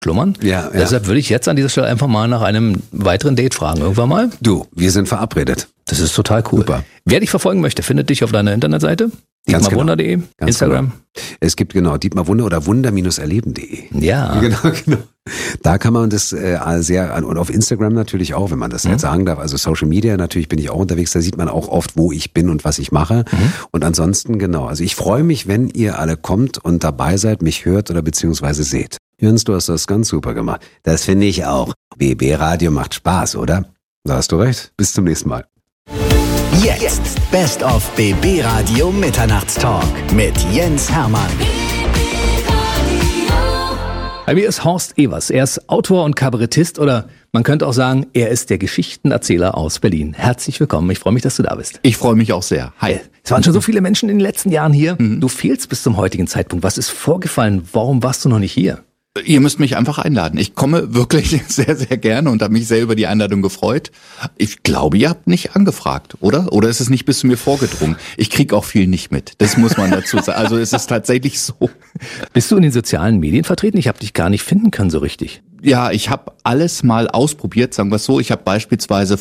schlummern. Ja. Deshalb würde ich jetzt an dieser Stelle einfach mal nach einem weiteren Date fragen. Irgendwann mal. Du, wir sind verabredet. Das ist total cool. Super. Wer dich verfolgen möchte, findet dich auf deiner Internetseite. dietmarwunder.de, Instagram. Genau. Es gibt Dietmar Wunder oder wunder-erleben.de. Ja. Genau. Da kann man das sehr, und auf Instagram natürlich auch, wenn man das jetzt sagen darf, also Social Media natürlich bin ich auch unterwegs, da sieht man auch oft, wo ich bin und was ich mache. Und ansonsten, genau, also ich freue mich, wenn ihr alle kommt und dabei seid, mich hört oder beziehungsweise seht. Jens, du hast das ganz super gemacht. Das finde ich auch. BB Radio macht Spaß, oder? Da hast du recht. Bis zum nächsten Mal. Jetzt Best of BB Radio Mitternachtstalk mit Jens Hermann. Bei mir ist Horst Evers. Er ist Autor und Kabarettist oder man könnte auch sagen, er ist der Geschichtenerzähler aus Berlin. Herzlich willkommen. Ich freue mich, dass du da bist. Ich freue mich auch sehr. Hi. Es waren schon so viele Menschen in den letzten Jahren hier. Du fehlst bis zum heutigen Zeitpunkt. Was ist vorgefallen? Warum warst du noch nicht hier? Ihr müsst mich einfach einladen. Ich komme wirklich sehr, sehr gerne und habe mich sehr über die Einladung gefreut. Ich glaube, ihr habt nicht angefragt, oder? Oder ist es nicht bis zu mir vorgedrungen? Ich kriege auch viel nicht mit. Das muss man dazu sagen. Also es ist tatsächlich so. Bist du in den sozialen Medien vertreten? Ich habe dich gar nicht finden können so richtig. Ja, ich habe alles mal ausprobiert, sagen wir es so. Ich habe beispielsweise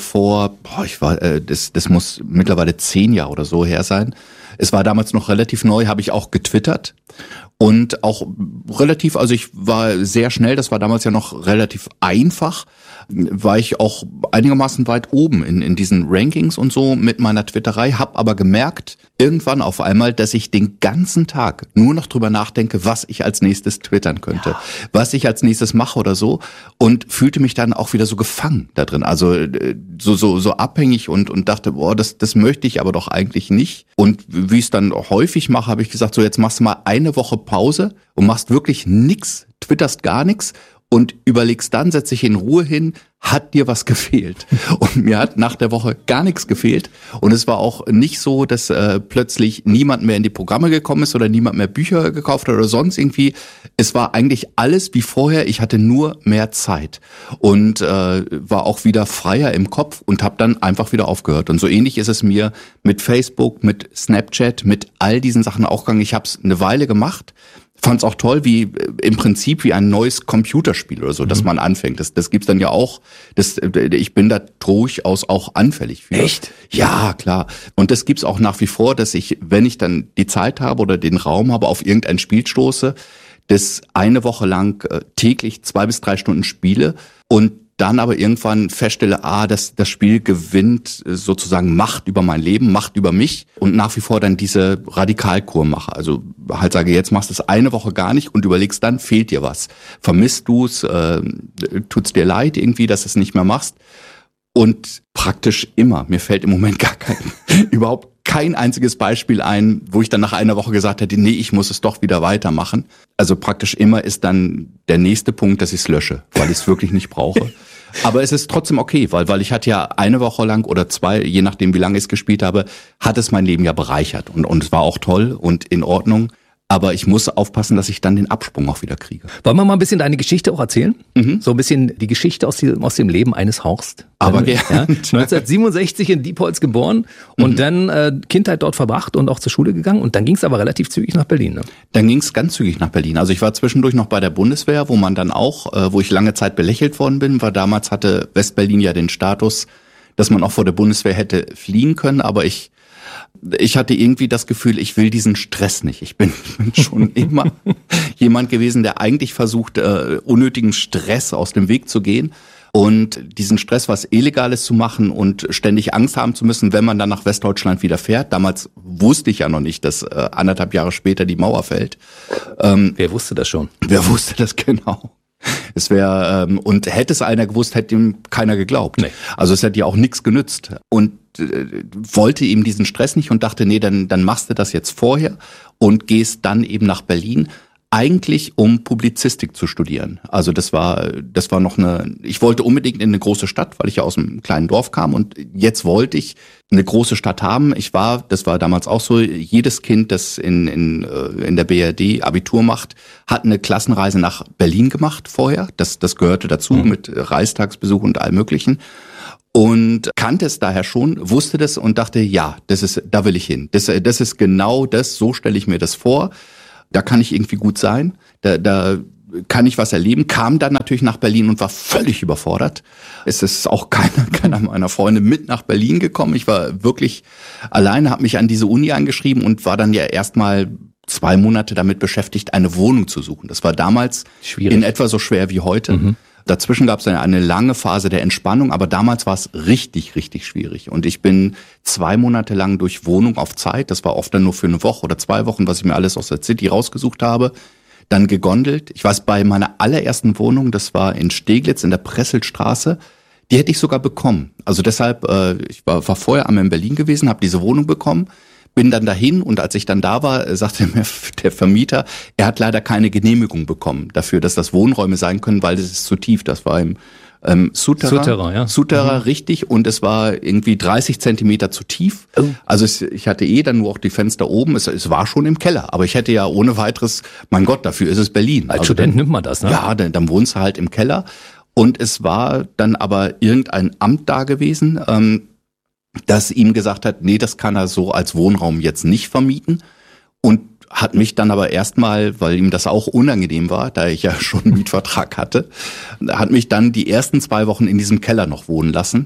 das muss mittlerweile 10 Jahre oder so her sein. Es war damals noch relativ neu, habe ich auch getwittert. Und auch relativ, also ich war sehr schnell, das war damals ja noch relativ einfach, war ich auch einigermaßen weit oben in diesen Rankings und so mit meiner Twitterei, habe aber gemerkt, irgendwann auf einmal, dass ich den ganzen Tag nur noch drüber nachdenke, was ich als nächstes twittern könnte, was ich als nächstes mache oder so und fühlte mich dann auch wieder so gefangen da drin, also so abhängig und dachte, boah, das möchte ich aber doch eigentlich nicht. Und wie ich es dann häufig mache, habe ich gesagt, so jetzt machst du mal eine Woche Pause und machst wirklich nix, twitterst gar nichts und überlegst dann, setz dich in Ruhe hin, hat dir was gefehlt? Und mir hat nach der Woche gar nichts gefehlt. Und es war auch nicht so, dass plötzlich niemand mehr in die Programme gekommen ist oder niemand mehr Bücher gekauft hat oder sonst irgendwie. Es war eigentlich alles wie vorher. Ich hatte nur mehr Zeit und war auch wieder freier im Kopf und habe dann einfach wieder aufgehört. Und so ähnlich ist es mir mit Facebook, mit Snapchat, mit all diesen Sachen auch gegangen. Ich habe es eine Weile gemacht. Fand es auch toll, wie im Prinzip wie ein neues Computerspiel oder so, dass man anfängt. Das gibt's dann ja auch. Ich bin da durchaus auch anfällig für. Echt? Ja, klar. Und das gibt's auch nach wie vor, dass ich, wenn ich dann die Zeit habe oder den Raum habe, auf irgendein Spiel stoße, das eine Woche lang täglich 2 bis 3 Stunden spiele und dann aber irgendwann feststelle, das Spiel gewinnt sozusagen Macht über mein Leben, Macht über mich und nach wie vor dann diese Radikalkur mache. Also halt sage, jetzt machst du es eine Woche gar nicht und überlegst dann, fehlt dir was? Vermisst du es? Tut's dir leid irgendwie, dass du es nicht mehr machst? Und praktisch immer, mir fällt im Moment überhaupt kein einziges Beispiel ein, wo ich dann nach einer Woche gesagt hätte, nee, ich muss es doch wieder weitermachen. Also praktisch immer ist dann der nächste Punkt, dass ich es lösche, weil ich es wirklich nicht brauche. Aber es ist trotzdem okay, weil ich hatte ja eine Woche lang oder 2, je nachdem wie lange ich es gespielt habe, hat es mein Leben ja bereichert und es war auch toll und in Ordnung. Aber ich muss aufpassen, dass ich dann den Absprung auch wieder kriege. Wollen wir mal ein bisschen deine Geschichte auch erzählen? So ein bisschen die Geschichte aus dem Leben eines Horst. Aber gerne. Ja, 1967 in Diepholz geboren und dann Kindheit dort verbracht und auch zur Schule gegangen. Und dann ging es aber relativ zügig nach Berlin. Ne? Dann ging es ganz zügig nach Berlin. Also ich war zwischendurch noch bei der Bundeswehr, wo man dann auch, wo ich lange Zeit belächelt worden bin, weil damals hatte Westberlin ja den Status, dass man auch vor der Bundeswehr hätte fliehen können. Aber ich hatte irgendwie das Gefühl, ich will diesen Stress nicht. Ich bin schon immer jemand gewesen, der eigentlich versucht, unnötigen Stress aus dem Weg zu gehen und diesen Stress, was Illegales zu machen und ständig Angst haben zu müssen, wenn man dann nach Westdeutschland wieder fährt. Damals wusste ich ja noch nicht, dass 1,5 Jahre später die Mauer fällt. Wer wusste das schon? Wer wusste das genau? Es wäre und hätte es einer gewusst, hätte ihm keiner geglaubt. Nee. Also es hätte ja auch nichts genützt und wollte ihm diesen Stress nicht und dachte, nee, dann machst du das jetzt vorher und gehst dann eben nach Berlin. Eigentlich um Publizistik zu studieren. Also das war noch ich wollte unbedingt in eine große Stadt, weil ich ja aus einem kleinen Dorf kam und jetzt wollte ich eine große Stadt haben. Das war damals auch so, jedes Kind, das in der BRD Abitur macht, hat eine Klassenreise nach Berlin gemacht vorher. Das gehörte dazu mit Reichstagsbesuch und allem Möglichen. Und kannte es daher schon, wusste das und dachte, ja, da will ich hin. Das ist genau das, so stelle ich mir das vor. Da kann ich irgendwie gut sein. Da kann ich was erleben? Kam dann natürlich nach Berlin und war völlig überfordert. Es ist auch keiner meiner Freunde mit nach Berlin gekommen. Ich war wirklich alleine, habe mich an diese Uni angeschrieben und war dann ja erstmal 2 Monate damit beschäftigt, eine Wohnung zu suchen. Das war damals in etwa so schwer wie heute. Dazwischen gab es eine lange Phase der Entspannung, aber damals war es richtig, richtig schwierig. Und ich bin 2 Monate lang durch Wohnung auf Zeit, das war oft dann nur für 1 Woche oder 2 Wochen, was ich mir alles aus der City rausgesucht habe, dann gegondelt. Ich weiß, bei meiner allerersten Wohnung, das war in Steglitz in der Presselstraße, die hätte ich sogar bekommen. Also deshalb, ich war vorher einmal in Berlin gewesen, habe diese Wohnung bekommen, bin dann dahin und als ich dann da war, sagte mir der Vermieter, er hat leider keine Genehmigung bekommen dafür, dass das Wohnräume sein können, weil das ist zu tief. Das war im Souterrain, richtig, und es war irgendwie 30 Zentimeter zu tief. Oh. Also ich hatte dann nur auch die Fenster oben, es war schon im Keller, aber ich hätte ja ohne weiteres, mein Gott, dafür ist es Berlin. Als Student nimmt man das, ne? Ja, dann wohnst du halt im Keller und es war dann aber irgendein Amt da gewesen, das ihm gesagt hat, nee, das kann er so als Wohnraum jetzt nicht vermieten, und hat mich dann aber erstmal, weil ihm das auch unangenehm war, da ich ja schon einen Mietvertrag hatte, hat mich dann die ersten 2 Wochen in diesem Keller noch wohnen lassen,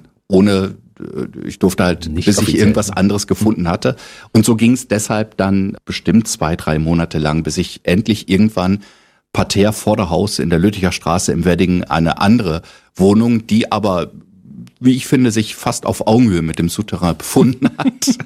ich durfte halt, nicht bis ich irgendwas anderes gefunden hatte. Und so ging es deshalb dann bestimmt 2-3 Monate lang, bis ich endlich irgendwann parterre vor der Haus in der Lütticher Straße im Wedding eine andere Wohnung, die aber, wie ich finde, sich fast auf Augenhöhe mit dem Souterrain befunden hat,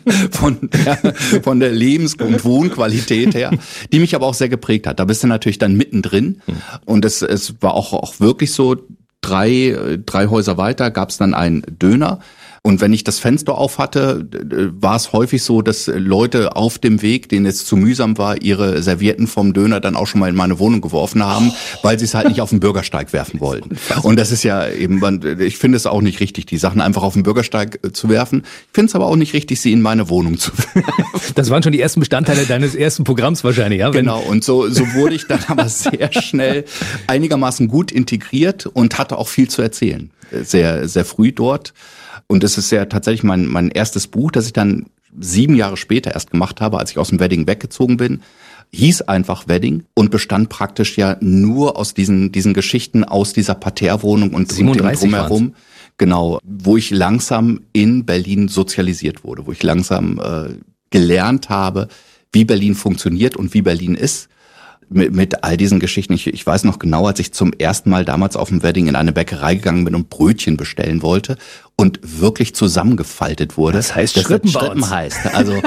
von der Lebens- und Wohnqualität her, die mich aber auch sehr geprägt hat. Da bist du natürlich dann mittendrin, und es war auch wirklich so, 3 Häuser weiter gab es dann einen Döner. Und wenn ich das Fenster auf hatte, war es häufig so, dass Leute auf dem Weg, denen es zu mühsam war, ihre Servietten vom Döner dann auch schon mal in meine Wohnung geworfen haben, weil sie es halt nicht auf den Bürgersteig werfen wollten. Und das ist ja eben, ich finde es auch nicht richtig, die Sachen einfach auf den Bürgersteig zu werfen. Ich finde es aber auch nicht richtig, sie in meine Wohnung zu werfen. Das waren schon die ersten Bestandteile deines ersten Programms wahrscheinlich, ja? Genau, und so wurde ich dann aber sehr schnell einigermaßen gut integriert und hatte auch viel zu erzählen. Sehr, sehr früh dort. Und es ist ja tatsächlich mein erstes Buch, das ich dann 7 Jahre später erst gemacht habe, als ich aus dem Wedding weggezogen bin, hieß einfach Wedding und bestand praktisch ja nur aus diesen Geschichten aus dieser Parterrewohnung und dem Drumherum. Genau, wo ich langsam in Berlin sozialisiert wurde, wo ich langsam gelernt habe, wie Berlin funktioniert und wie Berlin ist. Mit all diesen Geschichten. Ich weiß noch genau, als ich zum ersten Mal damals auf dem Wedding in eine Bäckerei gegangen bin und Brötchen bestellen wollte und wirklich zusammengefaltet wurde. Das heißt Schrippen heißt. Also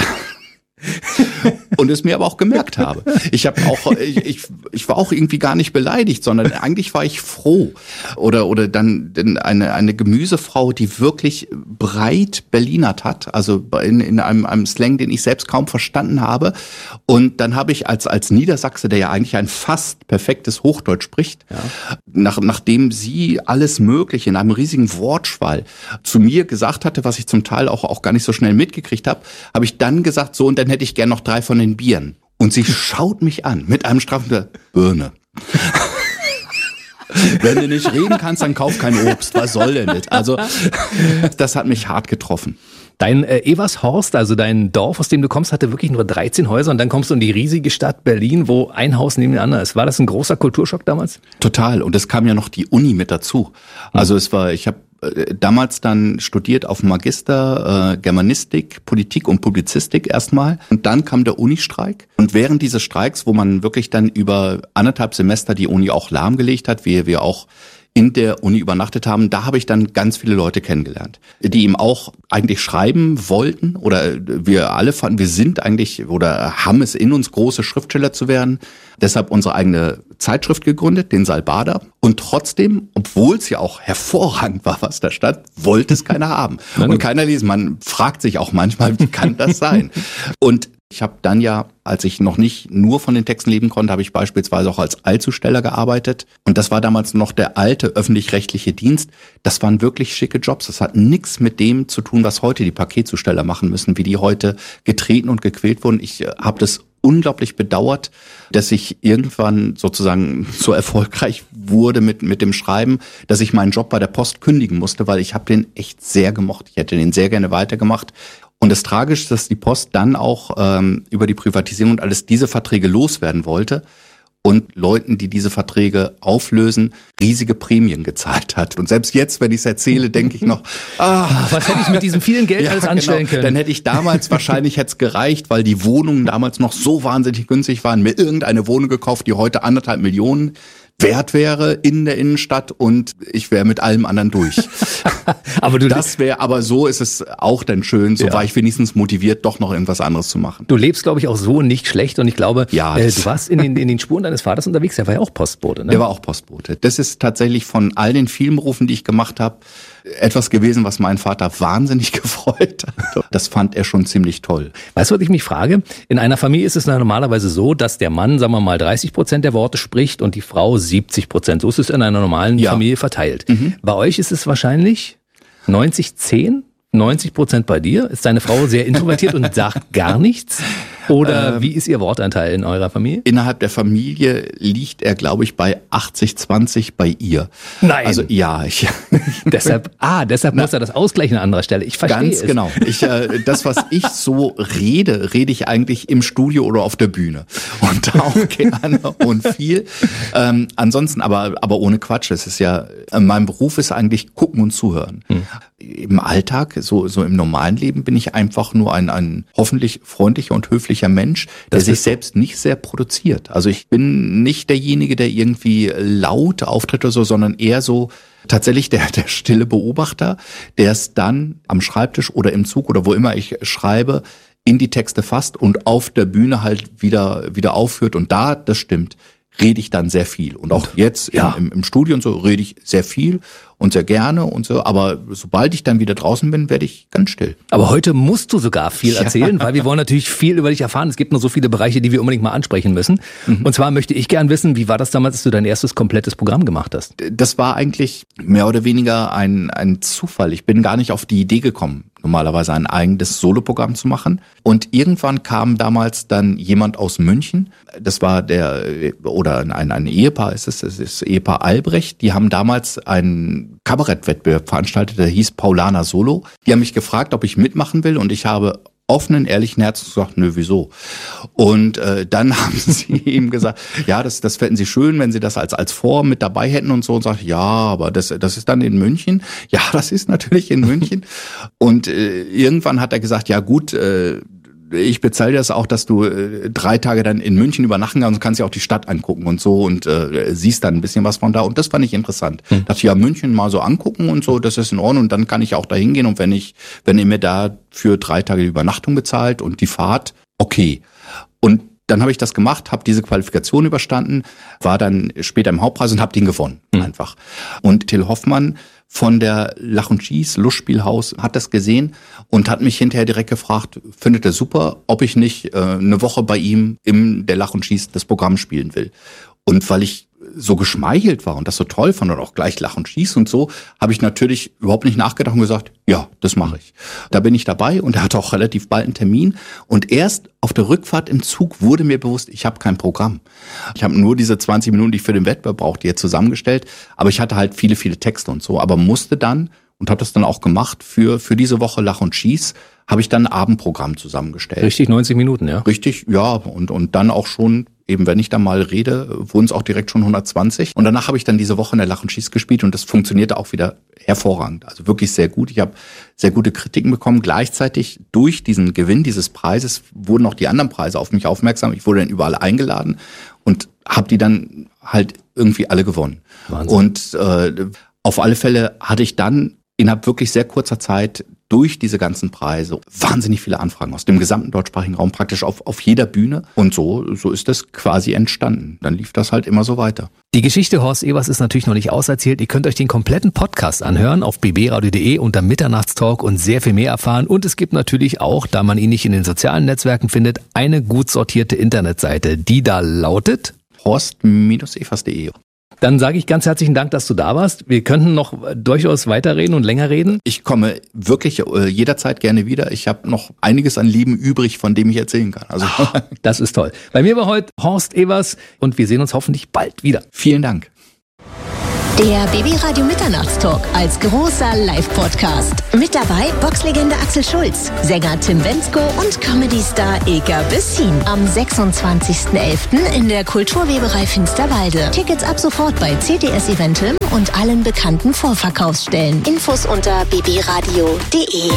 und es mir aber auch gemerkt habe. Ich war auch irgendwie gar nicht beleidigt, sondern eigentlich war ich froh. Oder dann eine Gemüsefrau, die wirklich breit Berlinert hat, also in einem Slang, den ich selbst kaum verstanden habe. Und dann habe ich als Niedersachse, der ja eigentlich ein fast perfektes Hochdeutsch spricht, nachdem sie alles Mögliche in einem riesigen Wortschwall zu mir gesagt hatte, was ich zum Teil auch gar nicht so schnell mitgekriegt habe, habe ich dann gesagt, so, und dann hätte ich gern noch 3 von den Bieren. Und sie schaut mich an mit einem straffen Birne. Wenn du nicht reden kannst, dann kauf kein Obst. Was soll denn das? Also, das hat mich hart getroffen. Dein Evershorst, also dein Dorf, aus dem du kommst, hatte wirklich nur 13 Häuser, und dann kommst du in die riesige Stadt Berlin, wo ein Haus neben dem anderen ist. War das ein großer Kulturschock damals? Total. Und es kam ja noch die Uni mit dazu. Also ich habe damals dann studiert auf Magister Germanistik, Politik und Publizistik erstmal. Und dann kam der Unistreik. Und während dieses Streiks, wo man wirklich dann über 1,5 Semester die Uni auch lahmgelegt hat, wir auch in der Uni übernachtet haben, da habe ich dann ganz viele Leute kennengelernt, die ihm auch eigentlich schreiben wollten, oder wir alle fanden, wir sind eigentlich oder haben es in uns, große Schriftsteller zu werden. Deshalb unsere eigene Zeitschrift gegründet, den Salbada. Und trotzdem, obwohl es ja auch hervorragend war, was da stand, wollte es keiner haben. Und keiner lesen. Man fragt sich auch manchmal, wie kann das sein? Und ich habe dann ja, als ich noch nicht nur von den Texten leben konnte, habe ich beispielsweise auch als Eilzusteller gearbeitet. Und das war damals noch der alte öffentlich-rechtliche Dienst. Das waren wirklich schicke Jobs. Das hat nichts mit dem zu tun, was heute die Paketzusteller machen müssen, wie die heute getreten und gequält wurden. Ich habe das unglaublich bedauert, dass ich irgendwann sozusagen so erfolgreich wurde mit dem Schreiben, dass ich meinen Job bei der Post kündigen musste, weil ich habe den echt sehr gemocht. Ich hätte den sehr gerne weitergemacht. Und das Tragische ist, dass die Post dann auch über die Privatisierung und alles diese Verträge loswerden wollte und Leuten, die diese Verträge auflösen, riesige Prämien gezahlt hat. Und selbst jetzt, wenn ich es erzähle, denke ich noch, was hätte ich mit diesem vielen Geld alles anstellen können? Dann hätte ich damals wahrscheinlich hätte es gereicht, weil die Wohnungen damals noch so wahnsinnig günstig waren, mir irgendeine Wohnung gekauft, die heute 1,5 Millionen wert wäre in der Innenstadt und ich wäre mit allem anderen durch. Aber so ist es auch dann schön, so war ich wenigstens motiviert, doch noch irgendwas anderes zu machen. Du lebst, glaube ich, auch so nicht schlecht und ich glaube, du warst in den Spuren deines Vaters unterwegs, der war ja auch Postbote, ne? Der war auch Postbote. Das ist tatsächlich von all den vielen Berufen, die ich gemacht habe, etwas gewesen, was meinen Vater wahnsinnig gefreut hat. Das fand er schon ziemlich toll. Weißt du, was ich mich frage? In einer Familie ist es normalerweise so, dass der Mann, sagen wir mal, 30% der Worte spricht und die Frau 70%. So ist es in einer normalen Familie verteilt. Bei euch ist es wahrscheinlich 90-10? 90% bei dir? Ist deine Frau sehr introvertiert und sagt gar nichts? Oder wie ist ihr Wortanteil in eurer Familie? Innerhalb der Familie liegt er, glaube ich, bei 80-20 bei ihr. Nein. Also ja. Deshalb muss er das ausgleichen an anderer Stelle. Ich verstehe Ganz genau. Das, was ich so rede ich eigentlich im Studio oder auf der Bühne. Und da auch gerne und viel. Ansonsten aber ohne Quatsch. Es ist ja, mein Beruf ist eigentlich gucken und zuhören. Im Alltag, so im normalen Leben bin ich einfach nur ein hoffentlich freundlicher und höflicher Mensch, der sich selbst nicht sehr produziert. Also ich bin nicht derjenige, der irgendwie laut auftritt oder so, sondern eher so tatsächlich der stille Beobachter, der es dann am Schreibtisch oder im Zug oder wo immer ich schreibe, in die Texte fasst und auf der Bühne halt wieder aufführt. Und das stimmt, rede ich dann sehr viel. Und auch jetzt im Studio und so rede ich sehr viel und sehr gerne und so. Aber sobald ich dann wieder draußen bin, werde ich ganz still. Aber heute musst du sogar viel erzählen, weil wir wollen natürlich viel über dich erfahren. Es gibt nur so viele Bereiche, die wir unbedingt mal ansprechen müssen. Und zwar möchte ich gern wissen, wie war das damals, als du dein erstes komplettes Programm gemacht hast? Das war eigentlich mehr oder weniger ein Zufall. Ich bin gar nicht auf die Idee gekommen, normalerweise ein eigenes Soloprogramm zu machen. Und irgendwann kam damals dann jemand aus München. Das war ein Ehepaar, das ist Ehepaar Albrecht. Die haben damals einen Kabarettwettbewerb veranstaltet, der hieß Paulaner Solo. Die haben mich gefragt, ob ich mitmachen will, und ich habe offenen, ehrlichen Herzens gesagt, nö, wieso? Und dann haben sie ihm gesagt, ja, das fänden sie schön, wenn sie das als Form mit dabei hätten und so. Und sagt, ja, aber das ist dann in München. Ja, das ist natürlich in München. Und irgendwann hat er gesagt, ja gut, ich bezahle das auch, dass du 3 Tage dann in München übernachten kannst und kannst ja auch die Stadt angucken und so und siehst dann ein bisschen was von da. Und das fand ich interessant. Dachte ich, ja, München mal so angucken und so, das ist in Ordnung. Und dann kann ich auch da hingehen. Und wenn ihr mir da für 3 Tage die Übernachtung bezahlt und die Fahrt, okay. Und dann habe ich das gemacht, habe diese Qualifikation überstanden, war dann später im Hauptpreis und habe den gewonnen, einfach. Und Till Hoffmann von der Lach und Schieß Lustspielhaus hat das gesehen und hat mich hinterher direkt gefragt, findet er super, ob ich nicht eine Woche bei ihm in der Lach und Schieß das Programm spielen will. Und weil ich so geschmeichelt war und das so toll fand und auch gleich Lach und Schieß und so, habe ich natürlich überhaupt nicht nachgedacht und gesagt, ja, das mache ich. Da bin ich dabei und er hatte auch relativ bald einen Termin. Und erst auf der Rückfahrt im Zug wurde mir bewusst, ich habe kein Programm. Ich habe nur diese 20 Minuten, die ich für den Wettbewerb brauchte, jetzt zusammengestellt. Aber ich hatte halt viele, viele Texte und so. Aber musste dann, und habe das dann auch gemacht, für diese Woche Lach und Schieß, habe ich dann ein Abendprogramm zusammengestellt. Richtig 90 Minuten, ja? Richtig, ja. Und dann auch schon, eben wenn ich da mal rede, wurden es auch direkt schon 120. Und danach habe ich dann diese Woche in der Lach und Schieß gespielt und das funktionierte auch wieder hervorragend. Also wirklich sehr gut. Ich habe sehr gute Kritiken bekommen. Gleichzeitig durch diesen Gewinn dieses Preises wurden auch die anderen Preise auf mich aufmerksam. Ich wurde dann überall eingeladen und habe die dann halt irgendwie alle gewonnen. Wahnsinn. Und auf alle Fälle hatte ich dann innerhalb wirklich sehr kurzer Zeit durch diese ganzen Preise wahnsinnig viele Anfragen aus dem gesamten deutschsprachigen Raum, praktisch auf jeder Bühne. Und so ist das quasi entstanden. Dann lief das halt immer so weiter. Die Geschichte Horst Ewers ist natürlich noch nicht auserzählt. Ihr könnt euch den kompletten Podcast anhören auf bbradio.de unter Mitternachtstalk und sehr viel mehr erfahren. Und es gibt natürlich auch, da man ihn nicht in den sozialen Netzwerken findet, eine gut sortierte Internetseite, die da lautet horst-evers.de. Dann sage ich ganz herzlichen Dank, dass du da warst. Wir könnten noch durchaus weiterreden und länger reden. Ich komme wirklich jederzeit gerne wieder. Ich habe noch einiges an Leben übrig, von dem ich erzählen kann. Also das ist toll. Bei mir war heute Horst Ewers und wir sehen uns hoffentlich bald wieder. Vielen Dank. Der BB Radio Mitternachtstalk als großer Live-Podcast. Mit dabei Boxlegende Axel Schulz, Sänger Tim Bendzko und Comedy-Star Ilka Bessin. Am 26.11. in der Kulturweberei Finsterwalde. Tickets ab sofort bei CTS Eventim und allen bekannten Vorverkaufsstellen. Infos unter bbradio.de.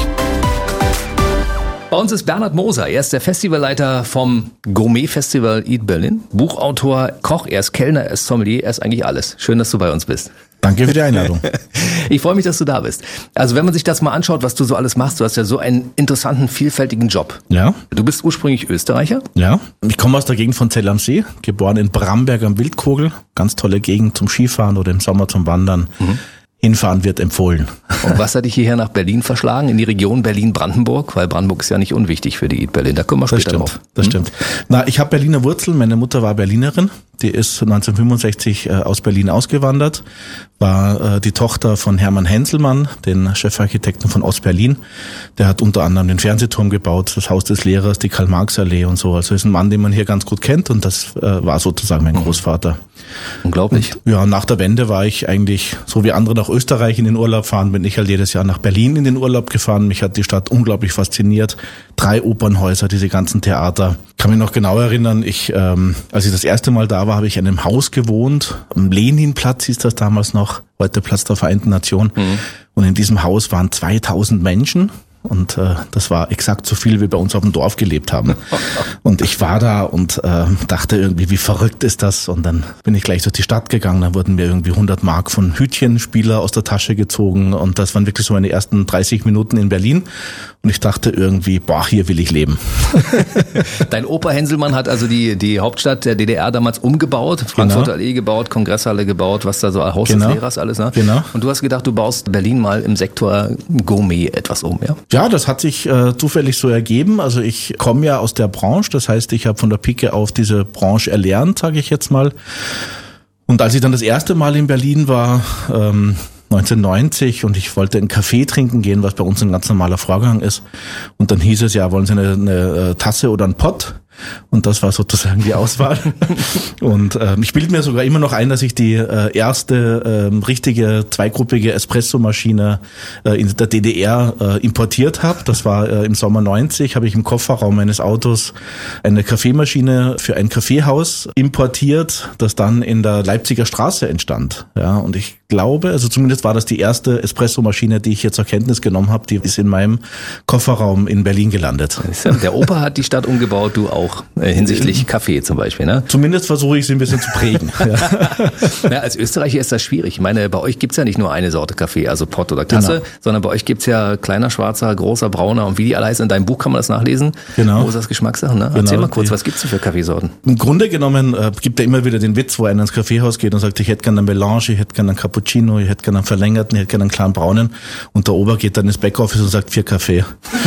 Bei uns ist Bernhard Moser. Er ist der Festivalleiter vom Gourmet-Festival Eat Berlin. Buchautor, Koch, er ist Kellner, er ist Sommelier, er ist eigentlich alles. Schön, dass du bei uns bist. Danke für die Einladung. Ich freue mich, dass du da bist. Also wenn man sich das mal anschaut, was du so alles machst, du hast ja so einen interessanten, vielfältigen Job. Ja. Du bist ursprünglich Österreicher? Ja. Ich komme aus der Gegend von Zell am See, geboren in Bramberg am Wildkogel. Ganz tolle Gegend zum Skifahren oder im Sommer zum Wandern. Hinfahren wird empfohlen. Und was hat dich hierher nach Berlin verschlagen, in die Region Berlin-Brandenburg? Weil Brandenburg ist ja nicht unwichtig für die Eat Berlin. Da kommen wir später drauf. Das stimmt. Na, ich habe Berliner Wurzeln. Meine Mutter war Berlinerin. Die ist 1965 aus Berlin ausgewandert, war die Tochter von Hermann Henselmann, den Chefarchitekten von Ostberlin. Der hat unter anderem den Fernsehturm gebaut, das Haus des Lehrers, die Karl-Marx-Allee und so. Also ist ein Mann, den man hier ganz gut kennt, und das war sozusagen mein Großvater. Unglaublich. Und, ja, nach der Wende war ich eigentlich, so wie andere nach Österreich in den Urlaub fahren, bin ich halt jedes Jahr nach Berlin in den Urlaub gefahren. Mich hat die Stadt unglaublich fasziniert. 3 Opernhäuser, diese ganzen Theater. Ich kann mich noch genau erinnern, als ich das erste Mal da war, habe ich in einem Haus gewohnt. Am Leninplatz hieß das damals noch, heute Platz der Vereinten Nationen. Und in diesem Haus waren 2000 Menschen. Und das war exakt so viel, wie bei uns auf dem Dorf gelebt haben. Und ich war da und dachte irgendwie, wie verrückt ist das? Und dann bin ich gleich durch die Stadt gegangen. Da wurden mir irgendwie 100 Mark von Hütchenspieler aus der Tasche gezogen. Und das waren wirklich so meine ersten 30 Minuten in Berlin. Und ich dachte irgendwie, boah, hier will ich leben. Dein Opa Henselmann hat also die Hauptstadt der DDR damals umgebaut, Frankfurter Allee gebaut, Kongresshalle gebaut, was da so Haus des Lehrers alles, ne? Genau. Und du hast gedacht, du baust Berlin mal im Sektor Gourmet etwas um, ja? Ja, das hat sich zufällig so ergeben. Also ich komme ja aus der Branche, das heißt, ich habe von der Pike auf diese Branche erlernt, sage ich jetzt mal. Und als ich dann das erste Mal in Berlin war, 1990, und ich wollte einen Kaffee trinken gehen, was bei uns ein ganz normaler Vorgang ist. Und dann hieß es ja, wollen Sie eine Tasse oder einen Pott? Und das war sozusagen die Auswahl. Und ich bilde mir sogar immer noch ein, dass ich die erste richtige zweigruppige Espressomaschine in der DDR importiert habe. Das war im Sommer 90, habe ich im Kofferraum meines Autos eine Kaffeemaschine für ein Kaffeehaus importiert, das dann in der Leipziger Straße entstand. Ja, und ich glaube, also zumindest war das die erste Espressomaschine, die ich hier zur Kenntnis genommen habe, die ist in meinem Kofferraum in Berlin gelandet. Der Opa hat die Stadt umgebaut, du auch. Hinsichtlich Kaffee zum Beispiel, ne? Zumindest versuche ich sie ein bisschen zu prägen. Ja, als Österreicher ist das schwierig. Ich meine, bei euch gibt's ja nicht nur eine Sorte Kaffee, also Pott oder Tasse, sondern bei euch gibt's ja kleiner, schwarzer, großer, brauner und wie die alle heißen. In deinem Buch kann man das nachlesen. Genau. Wo ist das Geschmackssache, ne? Erzähl mal kurz, was gibt's denn für Kaffeesorten? Im Grunde genommen gibt er immer wieder den Witz, wo einer ins Kaffeehaus geht und sagt, ich hätte gerne einen Melange, ich hätte gerne einen Cappuccino, ich hätte gerne einen verlängerten, ich hätte gerne einen klaren braunen. Und der Ober geht dann ins Backoffice und sagt 4 Kaffee.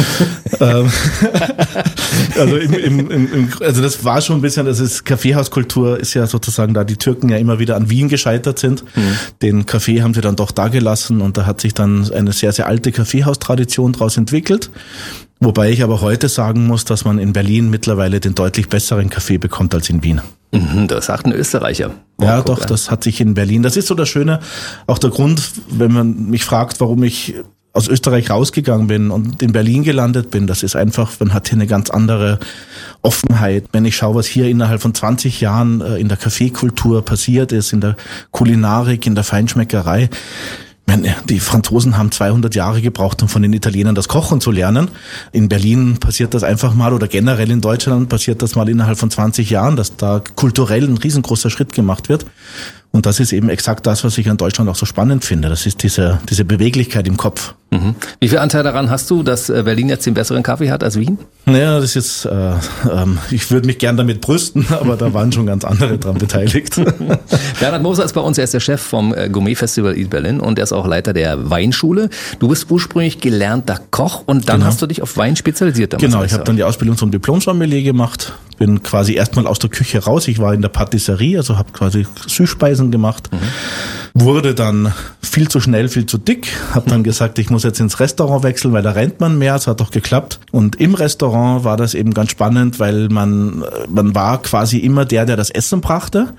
Also das war schon ein bisschen, das ist Kaffeehauskultur, ist ja sozusagen, da die Türken ja immer wieder an Wien gescheitert sind. Den Kaffee haben sie dann doch da gelassen, und da hat sich dann eine sehr, sehr alte Kaffeehaustradition daraus entwickelt. Wobei ich aber heute sagen muss, dass man in Berlin mittlerweile den deutlich besseren Kaffee bekommt als in Wien. Das sagt ein Österreicher. Ja, doch, das hat sich in Berlin, das ist so das Schöne, auch der Grund, wenn man mich fragt, warum ich aus Österreich rausgegangen bin und in Berlin gelandet bin, das ist einfach, man hat hier eine ganz andere Offenheit. Wenn ich schaue, was hier innerhalb von 20 Jahren in der Kaffeekultur passiert ist, in der Kulinarik, in der Feinschmeckerei. Die Franzosen haben 200 Jahre gebraucht, um von den Italienern das Kochen zu lernen. In Berlin passiert das einfach mal, oder generell in Deutschland passiert das mal innerhalb von 20 Jahren, dass da kulturell ein riesengroßer Schritt gemacht wird. Und das ist eben exakt das, was ich an Deutschland auch so spannend finde. Das ist diese Beweglichkeit im Kopf. Wie viel Anteil daran hast du, dass Berlin jetzt den besseren Kaffee hat als Wien? Naja, das ist jetzt, ich würde mich gern damit brüsten, aber da waren schon ganz andere dran beteiligt. Bernhard Moser ist bei uns, er ist der Chef vom Gourmet-Festival Eat Berlin und er ist auch Leiter der Weinschule. Du bist ursprünglich gelernter Koch und dann hast du dich auf Wein spezialisiert. Genau, ich habe dann die Ausbildung zum Diplom-Sommelier gemacht, bin quasi erstmal aus der Küche raus. Ich war in der Patisserie, also habe quasi Süßspeisen gemacht. Wurde dann viel zu schnell, viel zu dick, habe dann gesagt, ich muss jetzt ins Restaurant wechseln, weil da rennt man mehr, es hat doch geklappt. Und im Restaurant war das eben ganz spannend, weil man war quasi immer der das Essen brachte.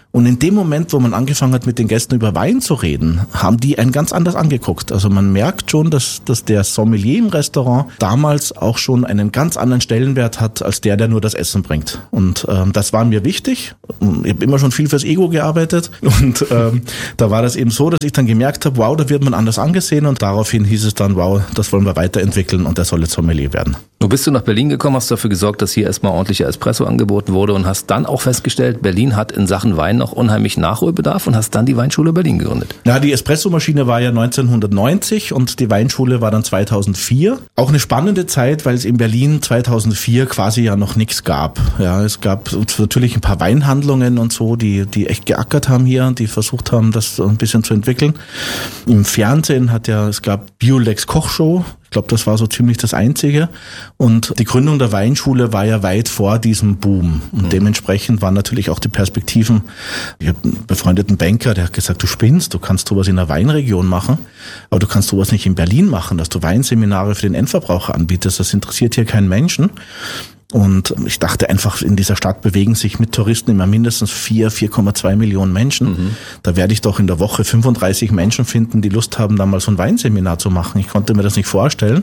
Und in dem Moment, wo man angefangen hat, mit den Gästen über Wein zu reden, haben die einen ganz anders angeguckt. Also man merkt schon, dass der Sommelier im Restaurant damals auch schon einen ganz anderen Stellenwert hat, als der nur das Essen bringt. Und das war mir wichtig. Ich habe immer schon viel fürs Ego gearbeitet. Und da war das eben so, dass ich dann gemerkt habe, wow, da wird man anders angesehen. Und daraufhin hieß es dann, wow, das wollen wir weiterentwickeln und der soll jetzt Sommelier werden. Nun bist du nach Berlin gekommen, hast dafür gesorgt, dass hier erstmal ordentlicher Espresso angeboten wurde und hast dann auch festgestellt, Berlin hat in Sachen Wein noch unheimlich Nachholbedarf und hast dann die Weinschule Berlin gegründet. Ja, die Espressomaschine war ja 1990 und die Weinschule war dann 2004. Auch eine spannende Zeit, weil es in Berlin 2004 quasi ja noch nichts gab. Ja, es gab natürlich ein paar Weinhandlungen und so, die echt geackert haben hier, die versucht haben, das ein bisschen zu entwickeln. Im Fernsehen es gab Biolex Kochshow. Ich glaube, das war so ziemlich das Einzige. Und die Gründung der Weinschule war ja weit vor diesem Boom. Und dementsprechend waren natürlich auch die Perspektiven. Ich habe einen befreundeten Banker, der hat gesagt, du spinnst, du kannst sowas in der Weinregion machen, aber du kannst sowas nicht in Berlin machen, dass du Weinseminare für den Endverbraucher anbietest. Das interessiert hier keinen Menschen. Und ich dachte einfach, in dieser Stadt bewegen sich mit Touristen immer mindestens 4,2 Millionen Menschen. Da werde ich doch in der Woche 35 Menschen finden, die Lust haben, da mal so ein Weinseminar zu machen. Ich konnte mir das nicht vorstellen.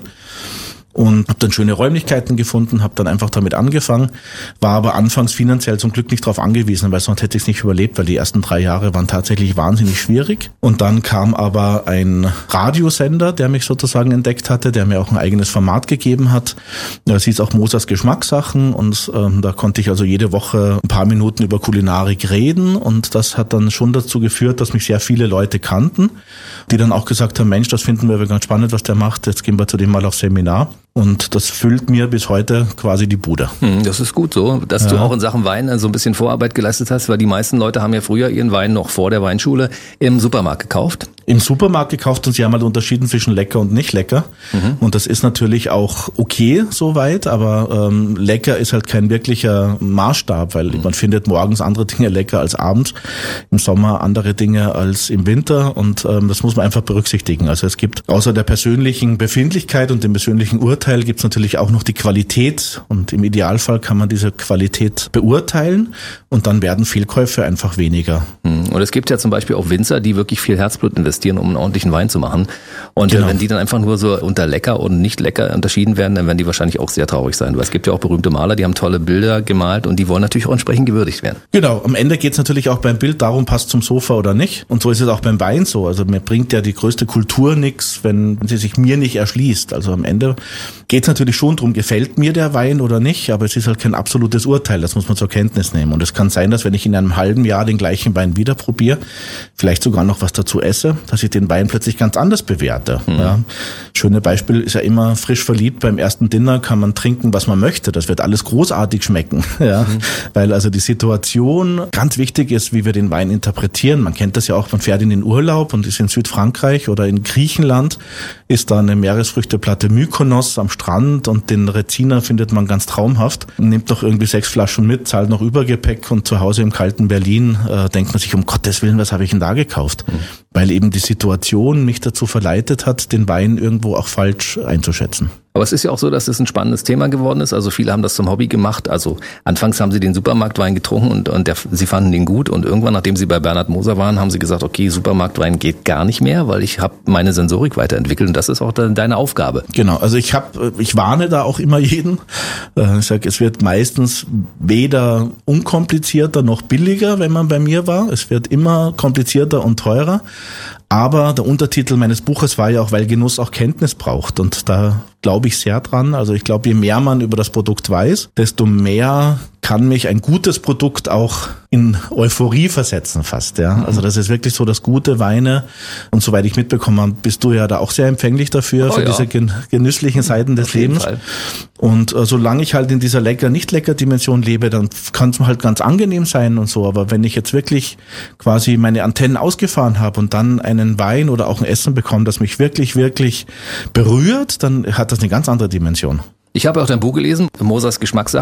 Und habe dann schöne Räumlichkeiten gefunden, habe dann einfach damit angefangen, war aber anfangs finanziell zum Glück nicht darauf angewiesen, weil sonst hätte ich es nicht überlebt, weil die ersten 3 Jahre waren tatsächlich wahnsinnig schwierig. Und dann kam aber ein Radiosender, der mich sozusagen entdeckt hatte, der mir auch ein eigenes Format gegeben hat. Das hieß auch Mosers Geschmackssachen und da konnte ich also jede Woche ein paar Minuten über Kulinarik reden und das hat dann schon dazu geführt, dass mich sehr viele Leute kannten, die dann auch gesagt haben, Mensch, das finden wir ganz spannend, was der macht, jetzt gehen wir zu dem mal aufs Seminar. Und das füllt mir bis heute quasi die Bude. Das ist gut so, dass du auch in Sachen Wein so ein bisschen Vorarbeit geleistet hast, weil die meisten Leute haben ja früher ihren Wein noch vor der Weinschule im Supermarkt gekauft. Im Supermarkt gekauft und sie haben halt unterschieden zwischen lecker und nicht lecker. Und das ist natürlich auch okay soweit, aber lecker ist halt kein wirklicher Maßstab, weil man findet morgens andere Dinge lecker als abends, im Sommer andere Dinge als im Winter und das muss man einfach berücksichtigen. Also es gibt außer der persönlichen Befindlichkeit und dem persönlichen Urteil gibt es natürlich auch noch die Qualität und im Idealfall kann man diese Qualität beurteilen und dann werden Fehlkäufe einfach weniger. Und es gibt ja zum Beispiel auch Winzer, die wirklich viel Herzblut investieren, um einen ordentlichen Wein zu machen. Und Genau. wenn die dann einfach nur so unter lecker und nicht lecker unterschieden werden, dann werden die wahrscheinlich auch sehr traurig sein. Weil es gibt ja auch berühmte Maler, die haben tolle Bilder gemalt und die wollen natürlich auch entsprechend gewürdigt werden. Genau, am Ende geht es natürlich auch beim Bild darum, passt zum Sofa oder nicht. Und so ist es auch beim Wein so. Also mir bringt ja die größte Kultur nichts, wenn sie sich mir nicht erschließt. Also am Ende geht es natürlich schon darum, gefällt mir der Wein oder nicht, aber es ist halt kein absolutes Urteil, das muss man zur Kenntnis nehmen. Und es kann sein, dass wenn ich in einem halben Jahr den gleichen Wein wieder probiere, vielleicht sogar noch was dazu esse, dass ich den Wein plötzlich ganz anders bewerte. Ja. Schöne Beispiel ist ja immer frisch verliebt, beim ersten Dinner kann man trinken, was man möchte. Das wird alles großartig schmecken. Ja. Weil also die Situation ganz wichtig ist, wie wir den Wein interpretieren. Man kennt das ja auch, man fährt in den Urlaub und ist in Südfrankreich oder in Griechenland, ist da eine Meeresfrüchteplatte Mykonos am Strand und den Reziner findet man ganz traumhaft. Nimmt noch irgendwie 6 Flaschen mit, zahlt noch Übergepäck und zu Hause im kalten Berlin denkt man sich, um Gottes Willen, was habe ich denn da gekauft? Weil eben die Situation mich dazu verleitet hat, den Wein irgendwo auch falsch einzuschätzen. Aber es ist ja auch so, dass es ein spannendes Thema geworden ist. Also viele haben das zum Hobby gemacht. Also anfangs haben sie den Supermarktwein getrunken und sie fanden den gut. Und irgendwann, nachdem sie bei Bernhard Moser waren, haben sie gesagt, okay, Supermarktwein geht gar nicht mehr, weil ich habe meine Sensorik weiterentwickelt. Und das ist auch deine Aufgabe. Genau, also ich warne da auch immer jeden. Ich sage, es wird meistens weder unkomplizierter noch billiger, wenn man bei mir war. Es wird immer komplizierter und teurer. Aber der Untertitel meines Buches war ja auch, weil Genuss auch Kenntnis braucht. Und da glaube ich sehr dran. Also ich glaube, je mehr man über das Produkt weiß, desto mehr kann mich ein gutes Produkt auch in Euphorie versetzen fast. Ja, also das ist wirklich so, dass gute Weine, und soweit ich mitbekommen habe, bist du ja da auch sehr empfänglich dafür, für diese genüsslichen Seiten des Lebens. Fall. Und solange ich halt in dieser Lecker-Nicht-Lecker-Dimension lebe, dann kann es halt ganz angenehm sein und so. Aber wenn ich jetzt wirklich quasi meine Antennen ausgefahren habe und dann einen Wein oder auch ein Essen bekomme, das mich wirklich, wirklich berührt, dann hat das eine ganz andere Dimension. Ich habe auch dein Buch gelesen, Mosers Geschmackssachen.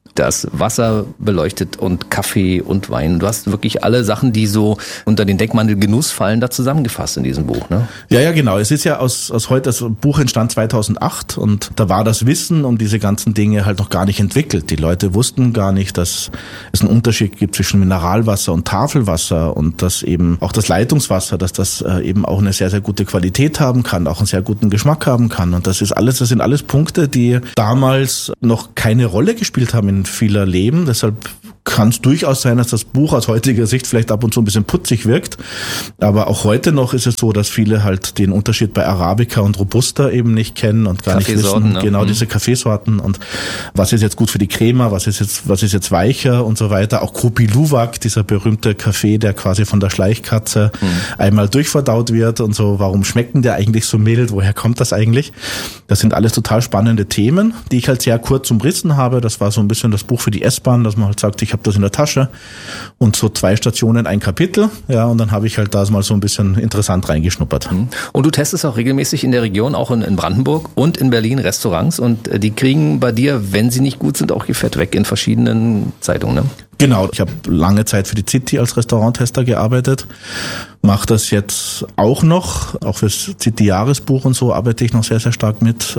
Das Wasser beleuchtet und Kaffee und Wein. Du hast wirklich alle Sachen, die so unter den Deckmantel Genuss fallen, da zusammengefasst in diesem Buch, ne? Ja, genau. Es ist ja aus heute, das Buch entstand 2008 und da war das Wissen um diese ganzen Dinge halt noch gar nicht entwickelt. Die Leute wussten gar nicht, dass es einen Unterschied gibt zwischen Mineralwasser und Tafelwasser und dass eben auch das Leitungswasser, dass das eben auch eine sehr, sehr gute Qualität haben kann, auch einen sehr guten Geschmack haben kann. Und das sind alles Punkte, die damals noch keine Rolle gespielt haben in vieler Leben. Deshalb kann es durchaus sein, dass das Buch aus heutiger Sicht vielleicht ab und zu ein bisschen putzig wirkt. Aber auch heute noch ist es so, dass viele halt den Unterschied bei Arabica und Robusta eben nicht kennen und gar nicht wissen, ne? Genau, diese Kaffeesorten und was ist jetzt gut für die Crema, was ist jetzt weicher und so weiter. Auch Krupi Luwak, dieser berühmte Kaffee, der quasi von der Schleichkatze einmal durchverdaut wird und so. Warum schmeckt denn der eigentlich so mild? Woher kommt das eigentlich? Das sind alles total spannende Themen, die ich halt sehr kurz umrissen habe. Das war so ein bisschen das Buch für die S-Bahn, dass man halt sagt, ich habe das in der Tasche und so 2 Stationen, ein Kapitel, ja, und dann habe ich halt da mal so ein bisschen interessant reingeschnuppert. Und du testest auch regelmäßig in der Region, auch in Brandenburg und in Berlin Restaurants und die kriegen bei dir, wenn sie nicht gut sind, auch ihr Fett weg in verschiedenen Zeitungen, ne? Genau, ich habe lange Zeit für die City als Restauranttester gearbeitet, mache das jetzt auch noch, auch fürs City-Jahresbuch und so arbeite ich noch sehr, sehr stark mit.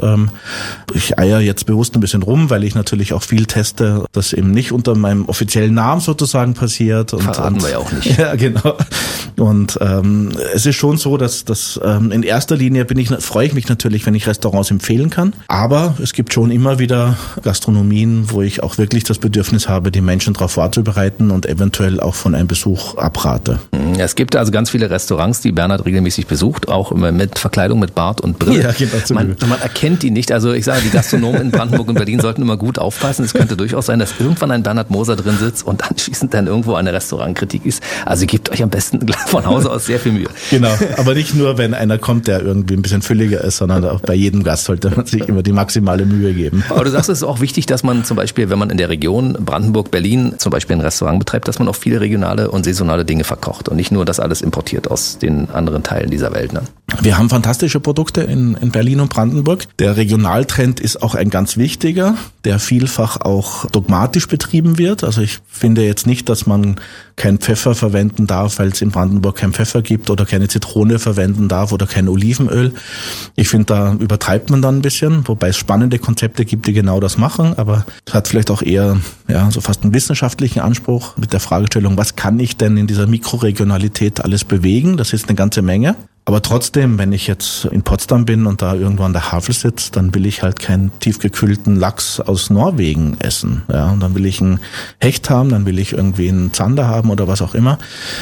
Ich eier jetzt bewusst ein bisschen rum, weil ich natürlich auch viel teste, das eben nicht unter meinem offiziellen Namen sozusagen passiert. Verraten wir ja auch nicht. Ja, genau. Und es ist schon so, dass in erster Linie freue ich mich natürlich, wenn ich Restaurants empfehlen kann, aber es gibt schon immer wieder Gastronomien, wo ich auch wirklich das Bedürfnis habe, die Menschen darauf vorzubereiten und eventuell auch von einem Besuch abrate. Es gibt also ganz viele Restaurants, die Bernhard regelmäßig besucht, auch immer mit Verkleidung, mit Bart und Brille. Ja, genau. Man erkennt die nicht. Also ich sage, die Gastronomen in Brandenburg und Berlin sollten immer gut aufpassen. Es könnte durchaus sein, dass irgendwann ein Bernhard Moser drin sitzt und anschließend dann irgendwo eine Restaurantkritik ist. Also gebt euch am besten von Hause aus sehr viel Mühe. Genau, aber nicht nur, wenn einer kommt, der irgendwie ein bisschen fülliger ist, sondern auch bei jedem Gast sollte man sich immer die maximale Mühe geben. Aber du sagst, es ist auch wichtig, dass man zum Beispiel, wenn man in der Region Brandenburg, Berlin zum Beispiel ein Restaurant betreibt, dass man auch viele regionale und saisonale Dinge verkocht und nicht nur das alles importiert aus den anderen Teilen dieser Welt. Ne? Wir haben fantastische Produkte in Berlin und Brandenburg. Der Regionaltrend ist auch ein ganz wichtiger, der vielfach auch dogmatisch betrieben wird. Also ich finde jetzt nicht, dass man kein Pfeffer verwenden darf, weil es in Brandenburg kein Pfeffer gibt oder keine Zitrone verwenden darf oder kein Olivenöl. Ich finde, da übertreibt man dann ein bisschen, wobei es spannende Konzepte gibt, die genau das machen, aber es hat vielleicht auch eher so fast einen wissenschaftlichen Anspruch mit der Fragestellung, was kann ich denn in dieser Mikroregionalität alles bewegen? Das ist eine ganze Menge. Aber trotzdem, wenn ich jetzt in Potsdam bin und da irgendwo an der Havel sitze, dann will ich halt keinen tiefgekühlten Lachs aus Norwegen essen. Ja, und dann will ich einen Hecht haben, dann will ich irgendwie einen Zander haben oder was auch immer.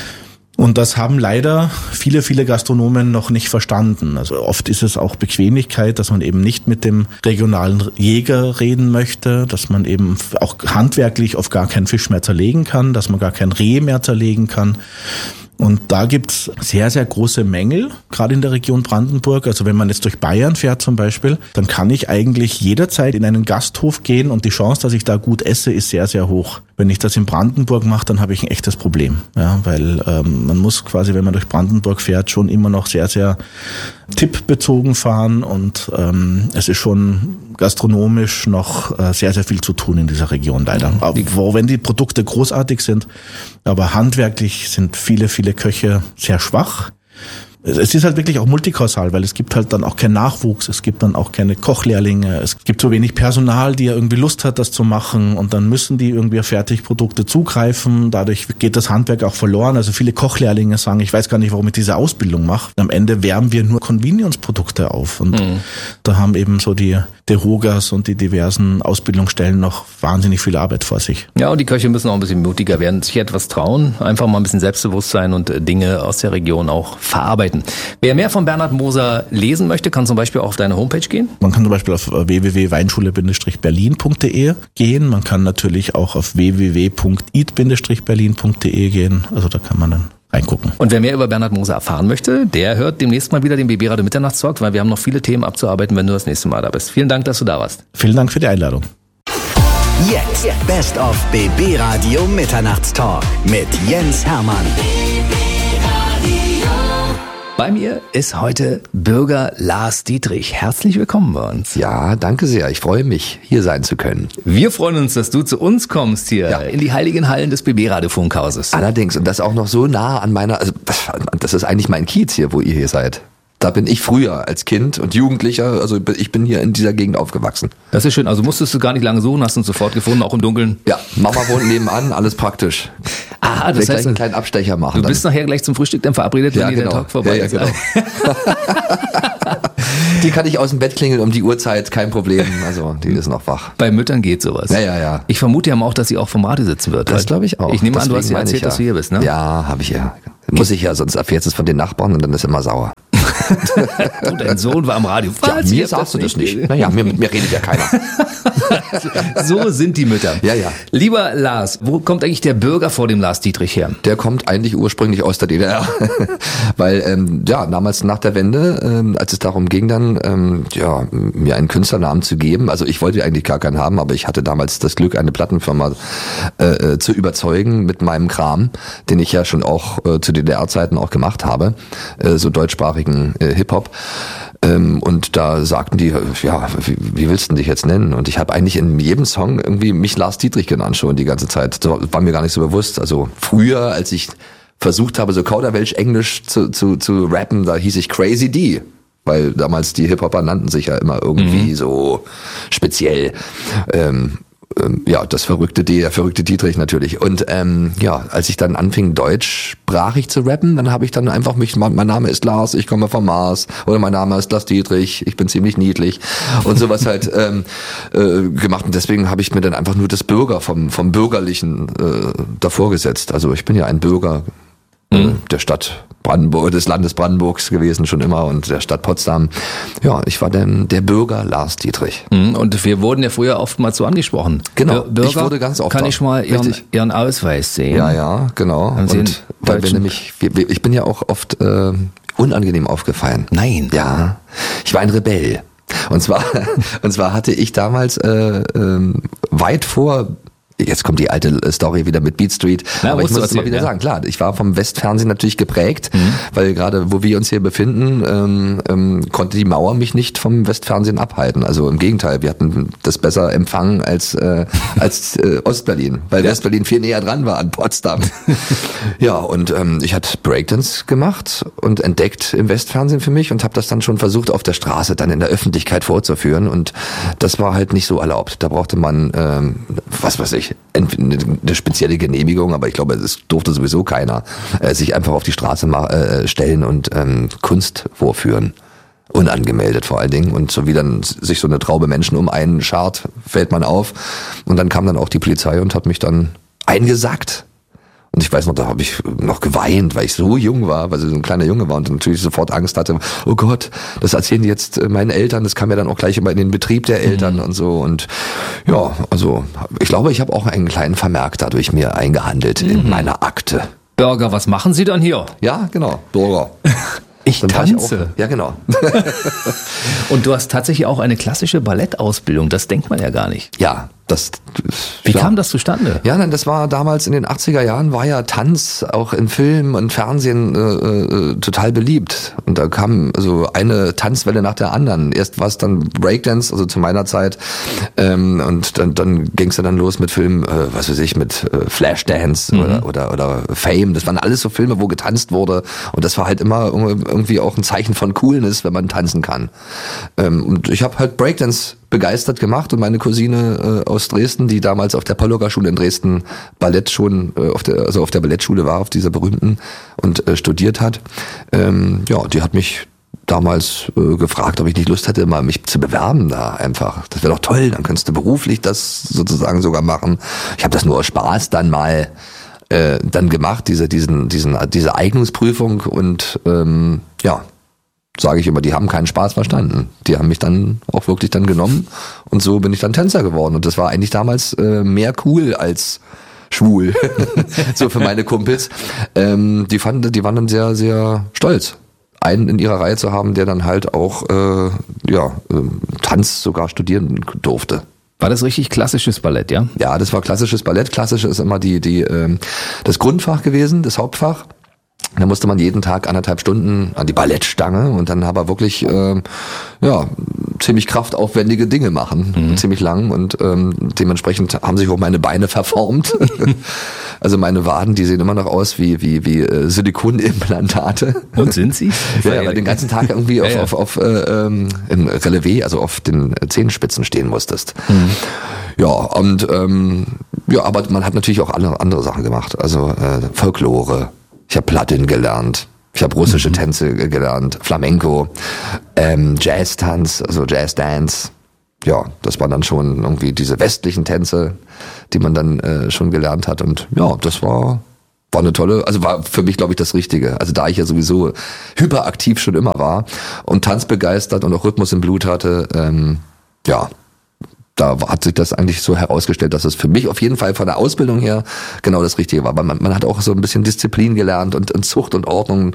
Und das haben leider viele, viele Gastronomen noch nicht verstanden. Also oft ist es auch Bequemlichkeit, dass man eben nicht mit dem regionalen Jäger reden möchte, dass man eben auch handwerklich auf gar keinen Fisch mehr zerlegen kann, dass man gar kein Reh mehr zerlegen kann. Und da gibt's sehr, sehr große Mängel, gerade in der Region Brandenburg. Also wenn man jetzt durch Bayern fährt zum Beispiel, dann kann ich eigentlich jederzeit in einen Gasthof gehen und die Chance, dass ich da gut esse, ist sehr, sehr hoch. Wenn ich das in Brandenburg mache, dann habe ich ein echtes Problem. Ja, weil man muss quasi, wenn man durch Brandenburg fährt, schon immer noch sehr, sehr tippbezogen fahren und es ist schon gastronomisch noch sehr, sehr viel zu tun in dieser Region leider. Auch wenn die Produkte großartig sind, aber handwerklich sind viele, viele Köche sehr schwach. Es ist halt wirklich auch multikausal, weil es gibt halt dann auch keinen Nachwuchs, es gibt dann auch keine Kochlehrlinge, es gibt so wenig Personal, die ja irgendwie Lust hat, das zu machen und dann müssen die irgendwie auf Fertigprodukte zugreifen, dadurch geht das Handwerk auch verloren. Also viele Kochlehrlinge sagen, ich weiß gar nicht, warum ich diese Ausbildung mache. Am Ende wärmen wir nur Convenience-Produkte auf und da haben eben so die Derogas und die diversen Ausbildungsstellen noch wahnsinnig viel Arbeit vor sich. Ja, und die Köche müssen auch ein bisschen mutiger werden, sich etwas trauen, einfach mal ein bisschen Selbstbewusstsein und Dinge aus der Region auch verarbeiten. Wer mehr von Bernhard Moser lesen möchte, kann zum Beispiel auch auf deine Homepage gehen. Man kann zum Beispiel auf www.weinschule-berlin.de gehen. Man kann natürlich auch auf www.eat-berlin.de gehen. Also da kann man dann reingucken. Und wer mehr über Bernhard Moser erfahren möchte, der hört demnächst mal wieder den BB Radio Mitternachtstalk, weil wir haben noch viele Themen abzuarbeiten, wenn du das nächste Mal da bist. Vielen Dank, dass du da warst. Vielen Dank für die Einladung. Jetzt Best of BB Radio Mitternachtstalk mit Jens Hermann. Bei mir ist heute Bürger Lars Dietrich. Herzlich willkommen bei uns. Ja, danke sehr. Ich freue mich, hier sein zu können. Wir freuen uns, dass du zu uns kommst hier in die heiligen Hallen des BB-Radio-Funkhauses. Allerdings, und das auch noch so nah an meiner, also das ist eigentlich mein Kiez hier, wo ihr hier seid. Da bin ich früher als Kind und Jugendlicher, also ich bin hier in dieser Gegend aufgewachsen. Das ist schön, also musstest du gar nicht lange suchen, hast uns sofort gefunden, auch im Dunkeln. Ja, Mama wohnt nebenan, alles praktisch. Ah, das heißt, gleich einen kleinen Abstecher machen. Du bist nachher gleich zum Frühstück dann verabredet, wenn hier der Talk vorbei ist. Genau. Die kann ich aus dem Bett klingeln um die Uhrzeit, kein Problem. Also die ist noch wach. Bei Müttern geht sowas. Ja. Ich vermute ja auch, dass sie auch vom Radio sitzen wird. Das glaube ich auch. Ich nehme an, du hast Deswegen ja erzählt, dass du hier bist, ne? Ja, habe ich ja. Muss ich ja, sonst erfährst du es von den Nachbarn und dann ist immer sauer. Und dein Sohn war am Radio. Ja, mir sagst du das nicht. Naja, mit mir redet ja keiner. So sind die Mütter. Ja. Lieber Lars, wo kommt eigentlich der Bürger vor dem Lars Dietrich her? Der kommt eigentlich ursprünglich aus der DDR. Weil, damals nach der Wende, als es darum ging dann, mir einen Künstlernamen zu geben. Also ich wollte eigentlich gar keinen haben, aber ich hatte damals das Glück, eine Plattenfirma zu überzeugen mit meinem Kram, den ich ja schon auch zu DDR-Zeiten auch gemacht habe, so deutschsprachigen Hip-Hop. Und da sagten die, ja, wie willst du dich jetzt nennen? Und ich habe eigentlich in jedem Song irgendwie mich Lars Dietrich genannt schon die ganze Zeit. Das war mir gar nicht so bewusst. Also früher, als ich versucht habe, so Kauderwelsch-Englisch zu rappen, da hieß ich Crazy D. Weil damals die Hip-Hopper nannten sich ja immer irgendwie so speziell. Der verrückte Dietrich natürlich. Und als ich dann anfing, deutschsprachig zu rappen, dann habe ich dann einfach mein Name ist Lars, ich komme vom Mars, oder mein Name ist Lars Dietrich, ich bin ziemlich niedlich und sowas halt gemacht. Und deswegen habe ich mir dann einfach nur das Bürger vom Bürgerlichen davor gesetzt. Also ich bin ja ein Bürger der Stadt Brandenburg, des Landes Brandenburgs gewesen schon immer und der Stadt Potsdam. Ja, ich war dann der Bürger Lars Dietrich. Und wir wurden ja früher oftmals so angesprochen. Genau, Bürger, ich wurde ganz oft. Kann ich mal Ihren Ausweis sehen? Ja, genau. Und weil ich bin ja auch oft unangenehm aufgefallen. Nein. Ja, ich war ein Rebell. Und zwar hatte ich damals weit vor. Jetzt kommt die alte Story wieder mit Beat Street. Aber ich muss das mal wieder sagen. Klar, ich war vom Westfernsehen natürlich geprägt, weil gerade wo wir uns hier befinden, konnte die Mauer mich nicht vom Westfernsehen abhalten. Also im Gegenteil, wir hatten das besser empfangen als Ostberlin, weil Westberlin viel näher dran war an Potsdam. Ja, und ich hatte Breakdance gemacht und entdeckt im Westfernsehen für mich und habe das dann schon versucht, auf der Straße dann in der Öffentlichkeit vorzuführen. Und das war halt nicht so erlaubt. Da brauchte man, was weiß ich, eine spezielle Genehmigung, aber ich glaube, es durfte sowieso keiner sich einfach auf die Straße stellen und Kunst vorführen. Unangemeldet vor allen Dingen. Und so wie dann sich so eine Traube Menschen um einen schart, fällt man auf. Und dann kam dann auch die Polizei und hat mich dann eingesackt. Und ich weiß noch, da habe ich noch geweint, weil ich so jung war, weil ich so ein kleiner Junge war und natürlich sofort Angst hatte, oh Gott, das erzählen die jetzt meinen Eltern, das kam ja dann auch gleich immer in den Betrieb der Eltern und so. Und ja, also ich glaube, ich habe auch einen kleinen Vermerk dadurch mir eingehandelt in meiner Akte. Bürger, was machen Sie dann hier? Ja, genau, Bürger. Ich tanze. Ja, genau. Und du hast tatsächlich auch eine klassische Ballettausbildung, das denkt man ja gar nicht. Ja, Wie kam das zustande? Ja, nein, das war damals in den 80er Jahren, war ja Tanz auch in Film und Fernsehen total beliebt. Und da kam so eine Tanzwelle nach der anderen. Erst war es dann Breakdance, also zu meiner Zeit. Und dann ging es dann los mit Filmen, was weiß ich, mit Flashdance oder Fame. Das waren alles so Filme, wo getanzt wurde. Und das war halt immer irgendwie auch ein Zeichen von Coolness, wenn man tanzen kann. Und ich habe halt Breakdance begeistert gemacht und meine Cousine aus Dresden, die damals auf der Pollocker-Schule in Dresden Ballett schon auf der Ballettschule war, auf dieser berühmten und studiert hat, die hat mich damals gefragt, ob ich nicht Lust hätte, mal mich zu bewerben da einfach. Das wäre doch toll, dann könntest du beruflich das sozusagen sogar machen. Ich habe das nur aus Spaß dann mal dann gemacht, diese Eignungsprüfung und sage ich immer, die haben keinen Spaß verstanden. Die haben mich dann auch wirklich dann genommen und so bin ich dann Tänzer geworden. Und das war eigentlich damals mehr cool als schwul, so für meine Kumpels. Die waren dann sehr, sehr stolz, einen in ihrer Reihe zu haben, der dann halt auch Tanz sogar studieren durfte. War das richtig klassisches Ballett, ja? Ja, das war klassisches Ballett. Klassisch ist immer das Grundfach gewesen, das Hauptfach. Da musste man jeden Tag 1,5 Stunden an die Ballettstange und dann aber wirklich ziemlich kraftaufwendige Dinge machen, ziemlich lang und dementsprechend haben sich auch meine Beine verformt. Also meine Waden, die sehen immer noch aus wie Silikonimplantate. Und sind sie? Ja, weil den ganzen Tag irgendwie auf im Relevé, also auf den Zehenspitzen stehen musstest. Ja, und aber man hat natürlich auch andere Sachen gemacht. Also Folklore. Ich habe Platin gelernt. Ich habe russische Tänze gelernt, Flamenco, Jazz-Tanz, also Jazz-Dance. Ja, das waren dann schon irgendwie diese westlichen Tänze, die man dann schon gelernt hat. Und ja, das war eine tolle, also war für mich, glaube ich, das Richtige. Also da ich ja sowieso hyperaktiv schon immer war und tanzbegeistert und auch Rhythmus im Blut hatte, da hat sich das eigentlich so herausgestellt, dass es für mich auf jeden Fall von der Ausbildung her genau das Richtige war. Weil man hat auch so ein bisschen Disziplin gelernt und Zucht und Ordnung.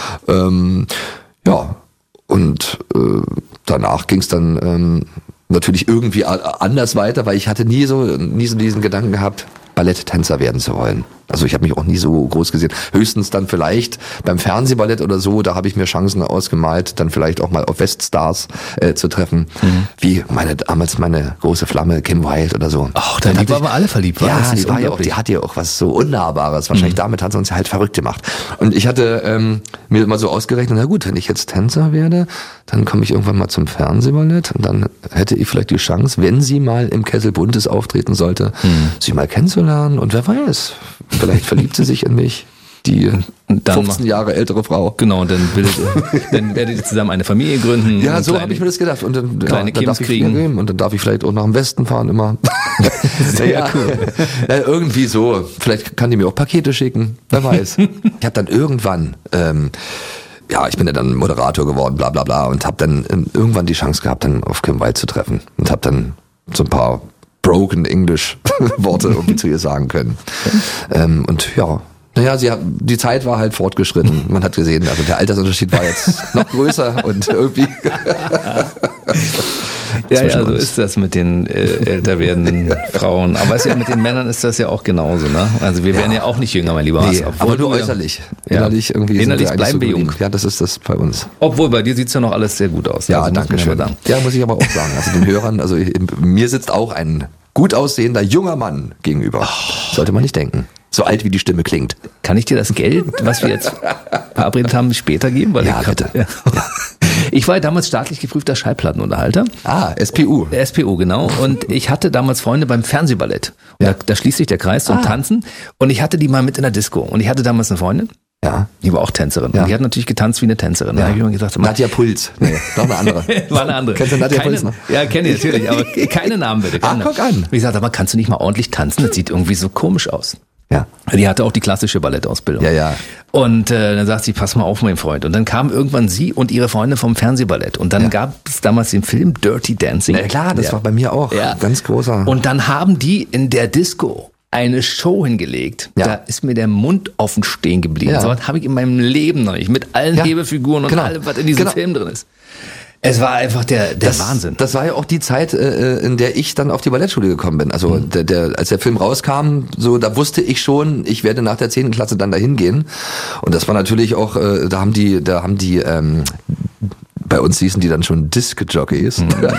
Und danach ging es dann natürlich irgendwie anders weiter, weil ich hatte nie so diesen Gedanken gehabt, Balletttänzer werden zu wollen. Also ich habe mich auch nie so groß gesehen. Höchstens dann vielleicht beim Fernsehballett oder so, da habe ich mir Chancen ausgemalt, dann vielleicht auch mal auf Weststars zu treffen. Wie damals meine große Flamme, Kim Wilde oder so. Ach, die waren wir alle verliebt. Ja, die hat ja auch was so Unnahbares. Wahrscheinlich damit hat sie uns halt verrückt gemacht. Und ich hatte mir immer so ausgerechnet, na gut, wenn ich jetzt Tänzer werde, dann komme ich irgendwann mal zum Fernsehballett und dann hätte ich vielleicht die Chance, wenn sie mal im Kessel Buntes auftreten sollte, sie mal kennenzulernen und wer weiß, vielleicht verliebt sie sich in mich, die 15 Jahre ältere Frau. Genau, und dann werdet ihr zusammen eine Familie gründen. Ja, so habe ich mir das gedacht. Und dann, kleine dann darf ich kriegen. Und dann darf ich vielleicht auch nach dem Westen fahren immer. Sehr cool. Ja, irgendwie so. Vielleicht kann die mir auch Pakete schicken. Wer weiß. Ich habe dann irgendwann, ich bin ja dann Moderator geworden, bla bla bla, und habe dann irgendwann die Chance gehabt, dann auf Kim Wilde zu treffen. Und habe dann so ein paar broken English Worte irgendwie zu ihr sagen können. Die Zeit war halt fortgeschritten. Man hat gesehen, also der Altersunterschied war jetzt noch größer und irgendwie. So ist das mit den älter werdenden Frauen. Aber mit den Männern ist das ja auch genauso, ne? Also wir werden ja auch nicht jünger, mein lieber Hass. Aber nur äußerlich. Innerlich irgendwie. Innerlich bleiben wir jung. Ja, das ist das bei uns. Obwohl, bei dir sieht's ja noch alles sehr gut aus. Ja, also, danke schön. Ja, muss ich aber auch sagen. Also den Hörern, also mir sitzt auch ein gut aussehender junger Mann gegenüber. Sollte man nicht denken. So alt wie die Stimme klingt. Kann ich dir das Geld, was wir jetzt verabredet haben, später geben? Weil bitte. Ja. Ich war damals staatlich geprüfter Schallplattenunterhalter. SPU. SPU, genau. Und ich hatte damals Freunde beim Fernsehballett. Und da schließt sich der Kreis zum Tanzen. Und ich hatte die mal mit in der Disco. Und ich hatte damals eine Freundin. Ja. Die war auch Tänzerin. Ja. Und die hat natürlich getanzt wie eine Tänzerin. Ja. Da habe ich immer gesagt, Nadja Puls. Nee, noch eine andere. War eine andere. Kennst du Nadja Puls noch? Ja, kenne ich natürlich. Aber keine Namen bitte. Guck an. Wie gesagt, aber kannst du nicht mal ordentlich tanzen? Das sieht irgendwie so komisch aus. Ja. Die hatte auch die klassische Ballettausbildung. Ja. Und dann sagt sie, pass mal auf, mein Freund. Und dann kam irgendwann sie und ihre Freunde vom Fernsehballett. Und dann gab es damals den Film Dirty Dancing. Ja klar, das war bei mir auch. Ja. Ganz großer. Und dann haben die in der Disco eine Show hingelegt. Ja. Da ist mir der Mund offen stehen geblieben. Ja. So was habe ich in meinem Leben noch nicht. Mit allen Hebefiguren und allem, was in diesem Film drin ist. Es war einfach der Wahnsinn. Das war ja auch die Zeit, in der ich dann auf die Ballettschule gekommen bin. Also als der Film rauskam, so da wusste ich schon, ich werde nach der 10. Klasse dann dahin gehen. Und das war natürlich auch, da haben die bei uns hießen die dann schon Disc-Jockeys.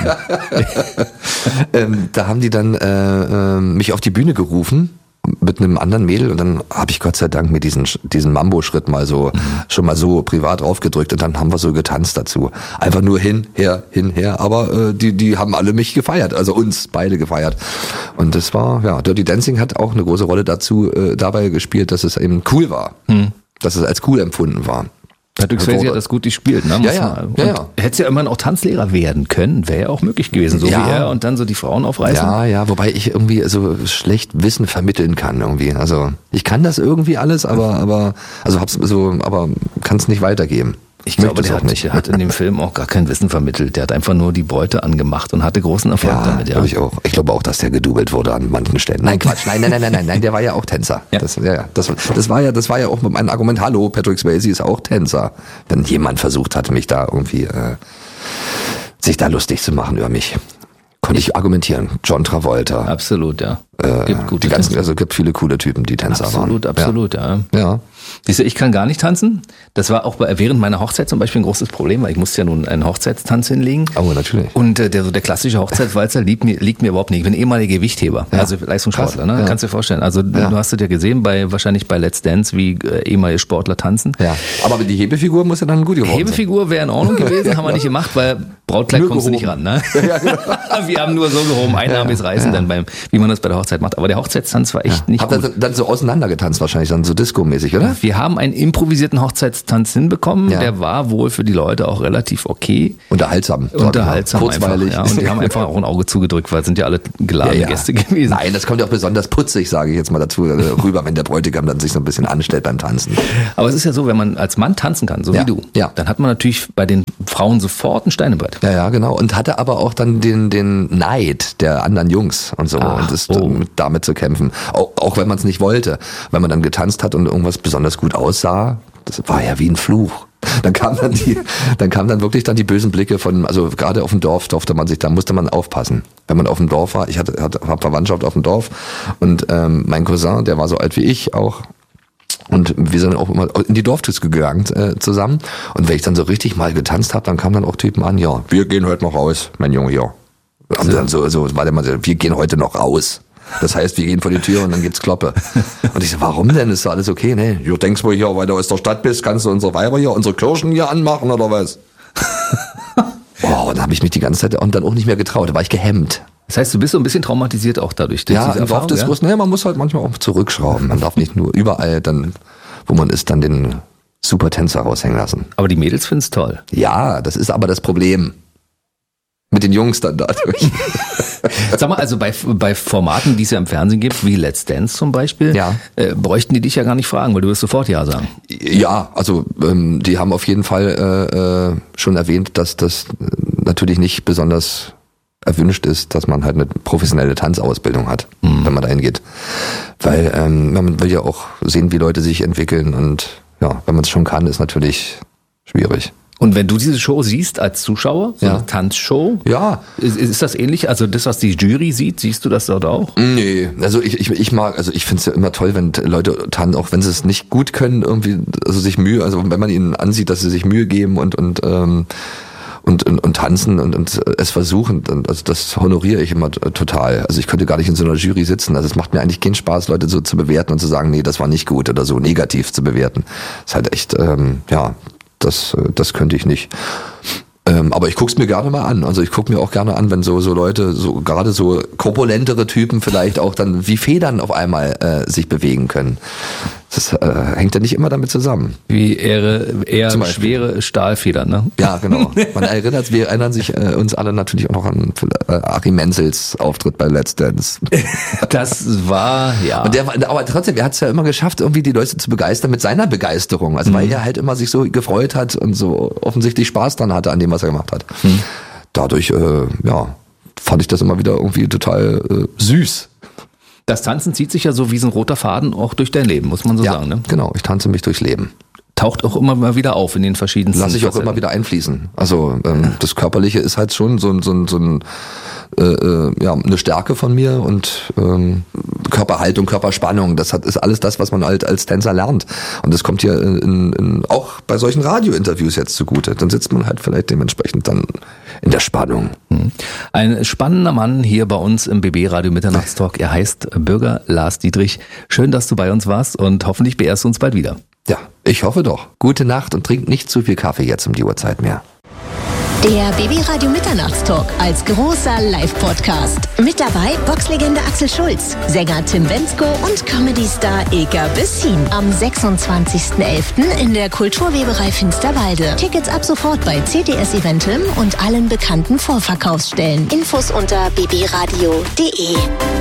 Da haben die dann mich auf die Bühne gerufen mit einem anderen Mädel und dann habe ich Gott sei Dank mir diesen Mambo-Schritt mal so schon mal so privat draufgedrückt und dann haben wir so getanzt dazu. Einfach nur hin, her, aber die haben alle mich gefeiert, also uns beide gefeiert. Und das war, Dirty Dancing hat auch eine große Rolle dabei gespielt, dass es eben cool war. Dass es als cool empfunden war. Patrick Swayze hat das gut gespielt, ne? Ja. Hättest ja immerhin auch Tanzlehrer werden können, wäre ja auch möglich gewesen, so wie er und dann so die Frauen aufreißen. Ja, wobei ich irgendwie so schlecht Wissen vermitteln kann irgendwie. Also ich kann das irgendwie alles, aber kann es nicht weitergeben. Ich glaube, der hat in dem Film auch gar kein Wissen vermittelt. Der hat einfach nur die Beute angemacht und hatte großen Erfolg damit. Ja, ich auch. Ich glaube auch, dass der gedoubelt wurde an manchen Stellen. Nein, Quatsch. Nein, der war ja auch Tänzer. Ja. Das war ja auch mein Argument. Hallo, Patrick Swayze ist auch Tänzer. Wenn jemand versucht hat, mich da irgendwie sich da lustig zu machen über mich, konnte ich argumentieren. John Travolta. Absolut, ja. Gibt viele coole Typen, die Tänzer waren. Absolut, ja. Ja. Siehst du, ich kann gar nicht tanzen. Das war auch während meiner Hochzeit zum Beispiel ein großes Problem, weil ich musste ja nun einen Hochzeitstanz hinlegen. Oh, natürlich. Und der klassische Hochzeitswalzer liegt mir überhaupt nicht. Ich bin ehemaliger Gewichtheber, also Leistungssportler. Ne? Kannst du dir vorstellen. Also du hast es ja gesehen, wahrscheinlich bei Let's Dance, wie ehemalige Sportler tanzen. Ja. Aber die Hebefigur muss ja dann gut geworden sein. Hebefigur wäre in Ordnung gewesen, haben wir nicht gemacht, weil Brautkleid Nur kommst du nicht gehoben. ran. Ne? Ja, genau. Wir haben nur so gehoben, ein Arm ist reißen, dann wie man das bei der Hochzeit macht. Aber der Hochzeitstanz war echt nicht Habt gut. ihr dann so auseinandergetanzt wahrscheinlich, dann so Disco-mäßig, oder? Wir haben einen improvisierten Hochzeitstanz hinbekommen. Ja. Der war wohl für die Leute auch relativ okay. Unterhaltsam. Kurzweilig. Einfach, Und die haben einfach auch ein Auge zugedrückt, weil es sind ja alle geladene Gäste gewesen. Nein, das kommt ja auch besonders putzig, sage ich jetzt mal dazu, rüber, wenn der Bräutigam dann sich so ein bisschen anstellt beim Tanzen. Aber es ist ja so, wenn man als Mann tanzen kann, so Ja. wie du, Ja. dann hat man natürlich bei den Frauen sofort ein Stein im Brett. Ja, genau. Und hatte aber auch dann den Neid der anderen Jungs und so. Und ist damit zu kämpfen. Auch wenn man es nicht wollte. Wenn man dann getanzt hat und irgendwas besonders gut aussah, das war ja wie ein Fluch. Dann kamen dann wirklich die bösen Blicke also gerade auf dem Dorf da musste man aufpassen. Wenn man auf dem Dorf war, ich habe Verwandtschaft auf dem Dorf und mein Cousin, der war so alt wie ich auch. Und wir sind auch immer in die Dorftis gegangen zusammen. Und wenn ich dann so richtig mal getanzt habe, dann kamen dann auch Typen an, ja, wir gehen heute noch raus, mein Junge hier. Und dann war der mal so, wir gehen heute noch raus. Das heißt, wir gehen vor die Tür und dann gibt's Kloppe. Und ich so, warum denn? Ist doch alles okay? Nee, du denkst wohl hier, weil du aus der Stadt bist, kannst du unsere Weiber hier, unsere Kirchen hier anmachen oder was? Und dann habe ich mich die ganze Zeit und dann auch nicht mehr getraut. Da war ich gehemmt. Das heißt, du bist so ein bisschen traumatisiert auch dadurch. Ja, im Dorfdiskurs, man muss halt manchmal auch zurückschrauben. Man darf nicht nur überall dann, wo man ist, dann den Supertänzer raushängen lassen. Aber die Mädels finden's toll. Ja, das ist aber das Problem. Mit den Jungs dann dadurch. Sag mal, also bei Formaten, die es ja im Fernsehen gibt, wie Let's Dance zum Beispiel, bräuchten die dich ja gar nicht fragen, weil du wirst sofort Ja sagen. Ja, also die haben auf jeden Fall schon erwähnt, dass das natürlich nicht besonders erwünscht ist, dass man halt eine professionelle Tanzausbildung hat, wenn man dahin geht. Weil man will ja auch sehen, wie Leute sich entwickeln und ja, wenn man es schon kann, ist natürlich schwierig. Und wenn du diese Show siehst als Zuschauer, so eine Tanzshow, ist das ähnlich? Also das, was die Jury sieht, siehst du das dort auch? Nee, also ich finde es ja immer toll, wenn Leute tanzen, auch wenn sie es nicht gut können, irgendwie, also sich Mühe, also wenn man ihnen ansieht, dass sie sich Mühe geben und tanzen und es versuchen, also das honoriere ich immer total. Also ich könnte gar nicht in so einer Jury sitzen. Also es macht mir eigentlich keinen Spaß, Leute so zu bewerten und zu sagen, nee, das war nicht gut oder so negativ zu bewerten. Das ist halt echt, das könnte ich nicht. Aber ich guck's mir gerne mal an. Also ich guck mir auch gerne an, wenn so Leute, so gerade so korpulentere Typen vielleicht auch dann wie Federn auf einmal sich bewegen können. Das hängt ja nicht immer damit zusammen. Wie eher schwere Stahlfedern, ne? Ja, genau. Wir erinnern sich uns alle natürlich auch noch an Achim Menzels Auftritt bei Let's Dance. Das war, ja. Und aber trotzdem, er hat es ja immer geschafft, irgendwie die Leute zu begeistern mit seiner Begeisterung. Also weil er halt immer sich so gefreut hat und so offensichtlich Spaß dran hatte an dem, was er gemacht hat. Dadurch, fand ich das immer wieder irgendwie total süß. Das Tanzen zieht sich ja so wie so ein roter Faden auch durch dein Leben, muss man so sagen, ne? Genau, ich tanze mich durchs Leben. Taucht auch immer mal wieder auf in den verschiedensten Lass ich auch immer wieder einfließen. Also das Körperliche ist halt schon so eine Stärke von mir und Körperhaltung, Körperspannung, ist alles das, was man halt als Tänzer lernt. Und das kommt hier auch bei solchen Radiointerviews jetzt zugute. Dann sitzt man halt vielleicht dementsprechend dann in der Spannung. Ein spannender Mann hier bei uns im BB Radio Mitternachtstalk. Er heißt Bürger Lars Dietrich. Schön, dass du bei uns warst und hoffentlich beehrst du uns bald wieder. Ja, ich hoffe doch. Gute Nacht und trink nicht zu viel Kaffee jetzt um die Uhrzeit mehr. Der BB Radio Mitternachtstalk als großer Live-Podcast. Mit dabei Boxlegende Axel Schulz, Sänger Tim Bendzko und Comedy-Star Ilka Bessin. Am 26.11. in der Kulturweberei Finsterwalde. Tickets ab sofort bei CTS Eventim und allen bekannten Vorverkaufsstellen. Infos unter bbradio.de.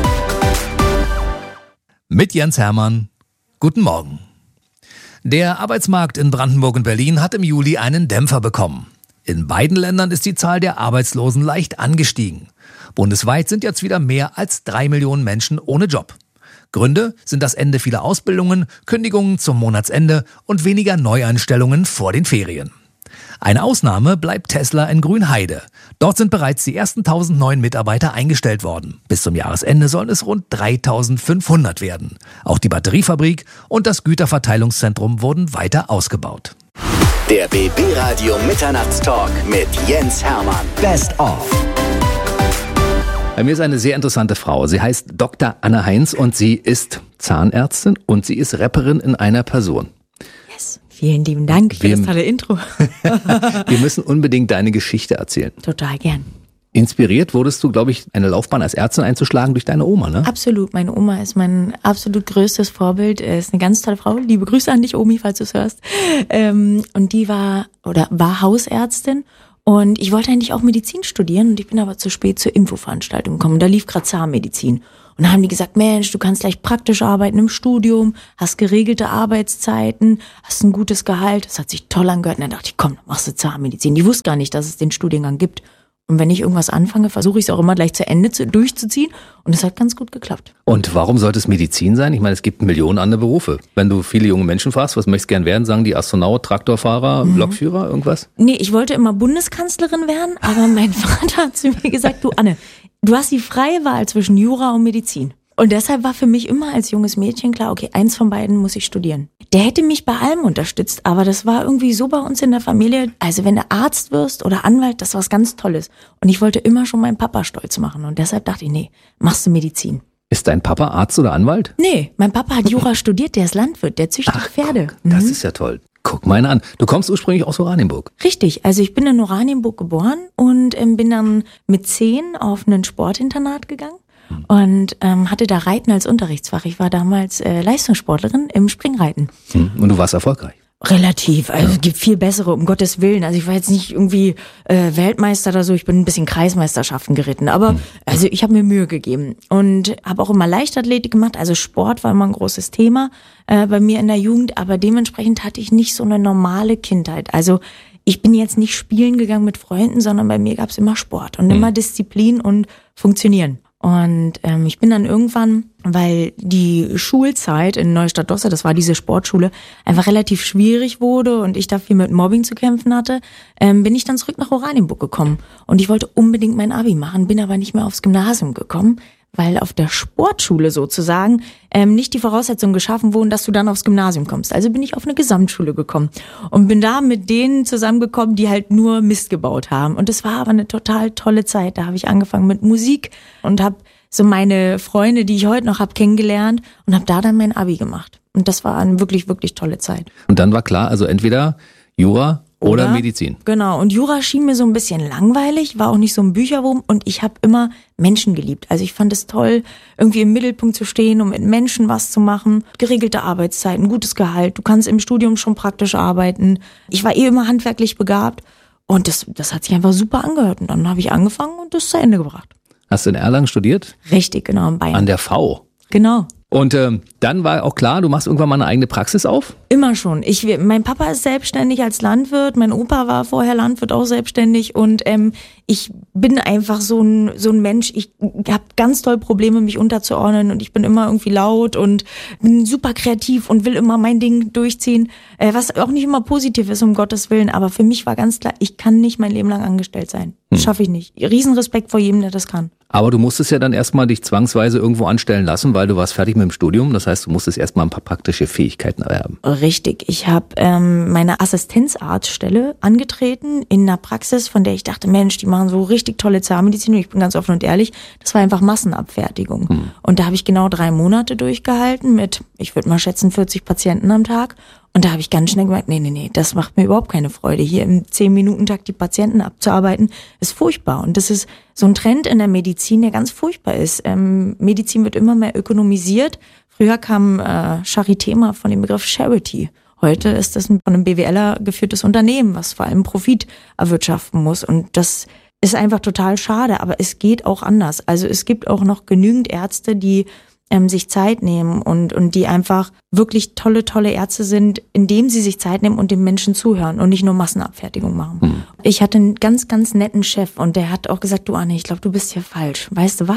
Mit Jens Hermann. Guten Morgen. Der Arbeitsmarkt in Brandenburg und Berlin hat im Juli einen Dämpfer bekommen. In beiden Ländern ist die Zahl der Arbeitslosen leicht angestiegen. Bundesweit sind jetzt wieder mehr als 3 Millionen Menschen ohne Job. Gründe sind das Ende vieler Ausbildungen, Kündigungen zum Monatsende und weniger Neueinstellungen vor den Ferien. Eine Ausnahme bleibt Tesla in Grünheide. Dort sind bereits die ersten 1000 neuen Mitarbeiter eingestellt worden. Bis zum Jahresende sollen es rund 3500 werden. Auch die Batteriefabrik und das Güterverteilungszentrum wurden weiter ausgebaut. Der BB Radio Mitternachtstalk mit Jens Hermann. Best of. Bei mir ist eine sehr interessante Frau. Sie heißt Dr. Anne Heinz und sie ist Zahnärztin und sie ist Rapperin in einer Person. Yes. Vielen lieben Dank für das tolle Intro. Wir müssen unbedingt deine Geschichte erzählen. Total gern. Inspiriert wurdest du, glaube ich, eine Laufbahn als Ärztin einzuschlagen durch deine Oma, ne? Absolut. Meine Oma ist mein absolut größtes Vorbild. Ist eine ganz tolle Frau. Liebe Grüße an dich, Omi, falls du es hörst. Und die war Hausärztin. Und ich wollte eigentlich auch Medizin studieren und ich bin aber zu spät zur Infoveranstaltung gekommen. Da lief gerade Zahnmedizin. Und da haben die gesagt, Mensch, du kannst gleich praktisch arbeiten im Studium, hast geregelte Arbeitszeiten, hast ein gutes Gehalt. Das hat sich toll angehört. Und dann dachte ich, komm, machst du Zahnmedizin. Die wusste gar nicht, dass es den Studiengang gibt. Und wenn ich irgendwas anfange, versuche ich es auch immer gleich zu Ende durchzuziehen. Und es hat ganz gut geklappt. Und warum sollte es Medizin sein? Ich meine, es gibt Millionen andere Berufe. Wenn du viele junge Menschen fragst, was möchtest du gern werden, sagen die Astronaut, Traktorfahrer, Lokführer, irgendwas? Nee, ich wollte immer Bundeskanzlerin werden, aber mein Vater hat zu mir gesagt, du Anne, du hast die freie Wahl zwischen Jura und Medizin. Und deshalb war für mich immer als junges Mädchen klar, okay, eins von beiden muss ich studieren. Der hätte mich bei allem unterstützt, aber das war irgendwie so bei uns in der Familie. Also wenn du Arzt wirst oder Anwalt, das war was ganz Tolles. Und ich wollte immer schon meinen Papa stolz machen. Und deshalb dachte ich, nee, machst du Medizin. Ist dein Papa Arzt oder Anwalt? Nee, mein Papa hat Jura studiert, der ist Landwirt, der züchtet Pferde. Guck, das ist ja toll. Guck mal an. Du kommst ursprünglich aus Oranienburg. Richtig, also ich bin in Oranienburg geboren und bin dann mit 10 auf ein Sportinternat gegangen. Und hatte da Reiten als Unterrichtsfach. Ich war damals Leistungssportlerin im Springreiten. Und du warst erfolgreich? Relativ, also es gibt viel bessere, um Gottes Willen. Also ich war jetzt nicht irgendwie Weltmeister oder so, ich bin ein bisschen Kreismeisterschaften geritten. Aber also ich habe mir Mühe gegeben und habe auch immer Leichtathletik gemacht. Also Sport war immer ein großes Thema bei mir in der Jugend. Aber dementsprechend hatte ich nicht so eine normale Kindheit. Also ich bin jetzt nicht spielen gegangen mit Freunden, sondern bei mir gab es immer Sport und immer Disziplin und Funktionieren. Und ich bin dann irgendwann, weil die Schulzeit in Neustadt-Dosse, das war diese Sportschule, einfach relativ schwierig wurde und ich da viel mit Mobbing zu kämpfen hatte, bin ich dann zurück nach Oranienburg gekommen. Und ich wollte unbedingt mein Abi machen, bin aber nicht mehr aufs Gymnasium gekommen, weil auf der Sportschule sozusagen nicht die Voraussetzungen geschaffen wurden, dass du dann aufs Gymnasium kommst. Also bin ich auf eine Gesamtschule gekommen und bin da mit denen zusammengekommen, die halt nur Mist gebaut haben. Und das war aber eine total tolle Zeit. Da habe ich angefangen mit Musik und habe so meine Freunde, die ich heute noch habe, kennengelernt und habe da dann mein Abi gemacht. Und das war eine wirklich, wirklich tolle Zeit. Und dann war klar, also entweder Jura oder Medizin. Genau. Und Jura schien mir so ein bisschen langweilig, war auch nicht so ein Bücherwurm und ich habe immer Menschen geliebt. Also ich fand es toll, irgendwie im Mittelpunkt zu stehen und mit Menschen was zu machen. Geregelte Arbeitszeiten, gutes Gehalt. Du kannst im Studium schon praktisch arbeiten. Ich war immer handwerklich begabt und das hat sich einfach super angehört. Und dann habe ich angefangen und das zu Ende gebracht. Hast du in Erlangen studiert? Richtig, genau, in Bayern. An der V? Genau. Und dann war auch klar, du machst irgendwann mal eine eigene Praxis auf? Immer schon. Mein Papa ist selbstständig als Landwirt, mein Opa war vorher Landwirt, auch selbstständig und ich bin einfach so ein Mensch, ich habe ganz doll Probleme, mich unterzuordnen und ich bin immer irgendwie laut und bin super kreativ und will immer mein Ding durchziehen, was auch nicht immer positiv ist, um Gottes Willen, aber für mich war ganz klar, ich kann nicht mein Leben lang angestellt sein. Das schaffe ich nicht. Riesenrespekt vor jedem, der das kann. Aber du musstest ja dann erstmal dich zwangsweise irgendwo anstellen lassen, weil du warst fertig mit dem Studium. Das heißt, du musstest erstmal ein paar praktische Fähigkeiten erwerben. Richtig. Ich habe meine Assistenzarztstelle angetreten in einer Praxis, von der ich dachte, Mensch, die machen so richtig tolle Zahnmedizin. Und ich bin ganz offen und ehrlich, das war einfach Massenabfertigung. Und da habe ich genau 3 Monate durchgehalten mit, ich würde mal schätzen, 40 Patienten am Tag. Und da habe ich ganz schnell gemerkt, nee, das macht mir überhaupt keine Freude. Hier im 10-Minuten-Takt die Patienten abzuarbeiten, ist furchtbar. Und das ist so ein Trend in der Medizin, der ganz furchtbar ist. Medizin wird immer mehr ökonomisiert. Früher kam Charité mal von dem Begriff Charity. Heute ist das von einem BWLer geführtes Unternehmen, was vor allem Profit erwirtschaften muss. Und das ist einfach total schade, aber es geht auch anders. Also es gibt auch noch genügend Ärzte, die sich Zeit nehmen und die einfach wirklich tolle Ärzte sind, indem sie sich Zeit nehmen und den Menschen zuhören und nicht nur Massenabfertigung machen. Ich hatte einen ganz, ganz netten Chef und der hat auch gesagt, du Anne, ich glaube, du bist hier falsch. Weißt du was?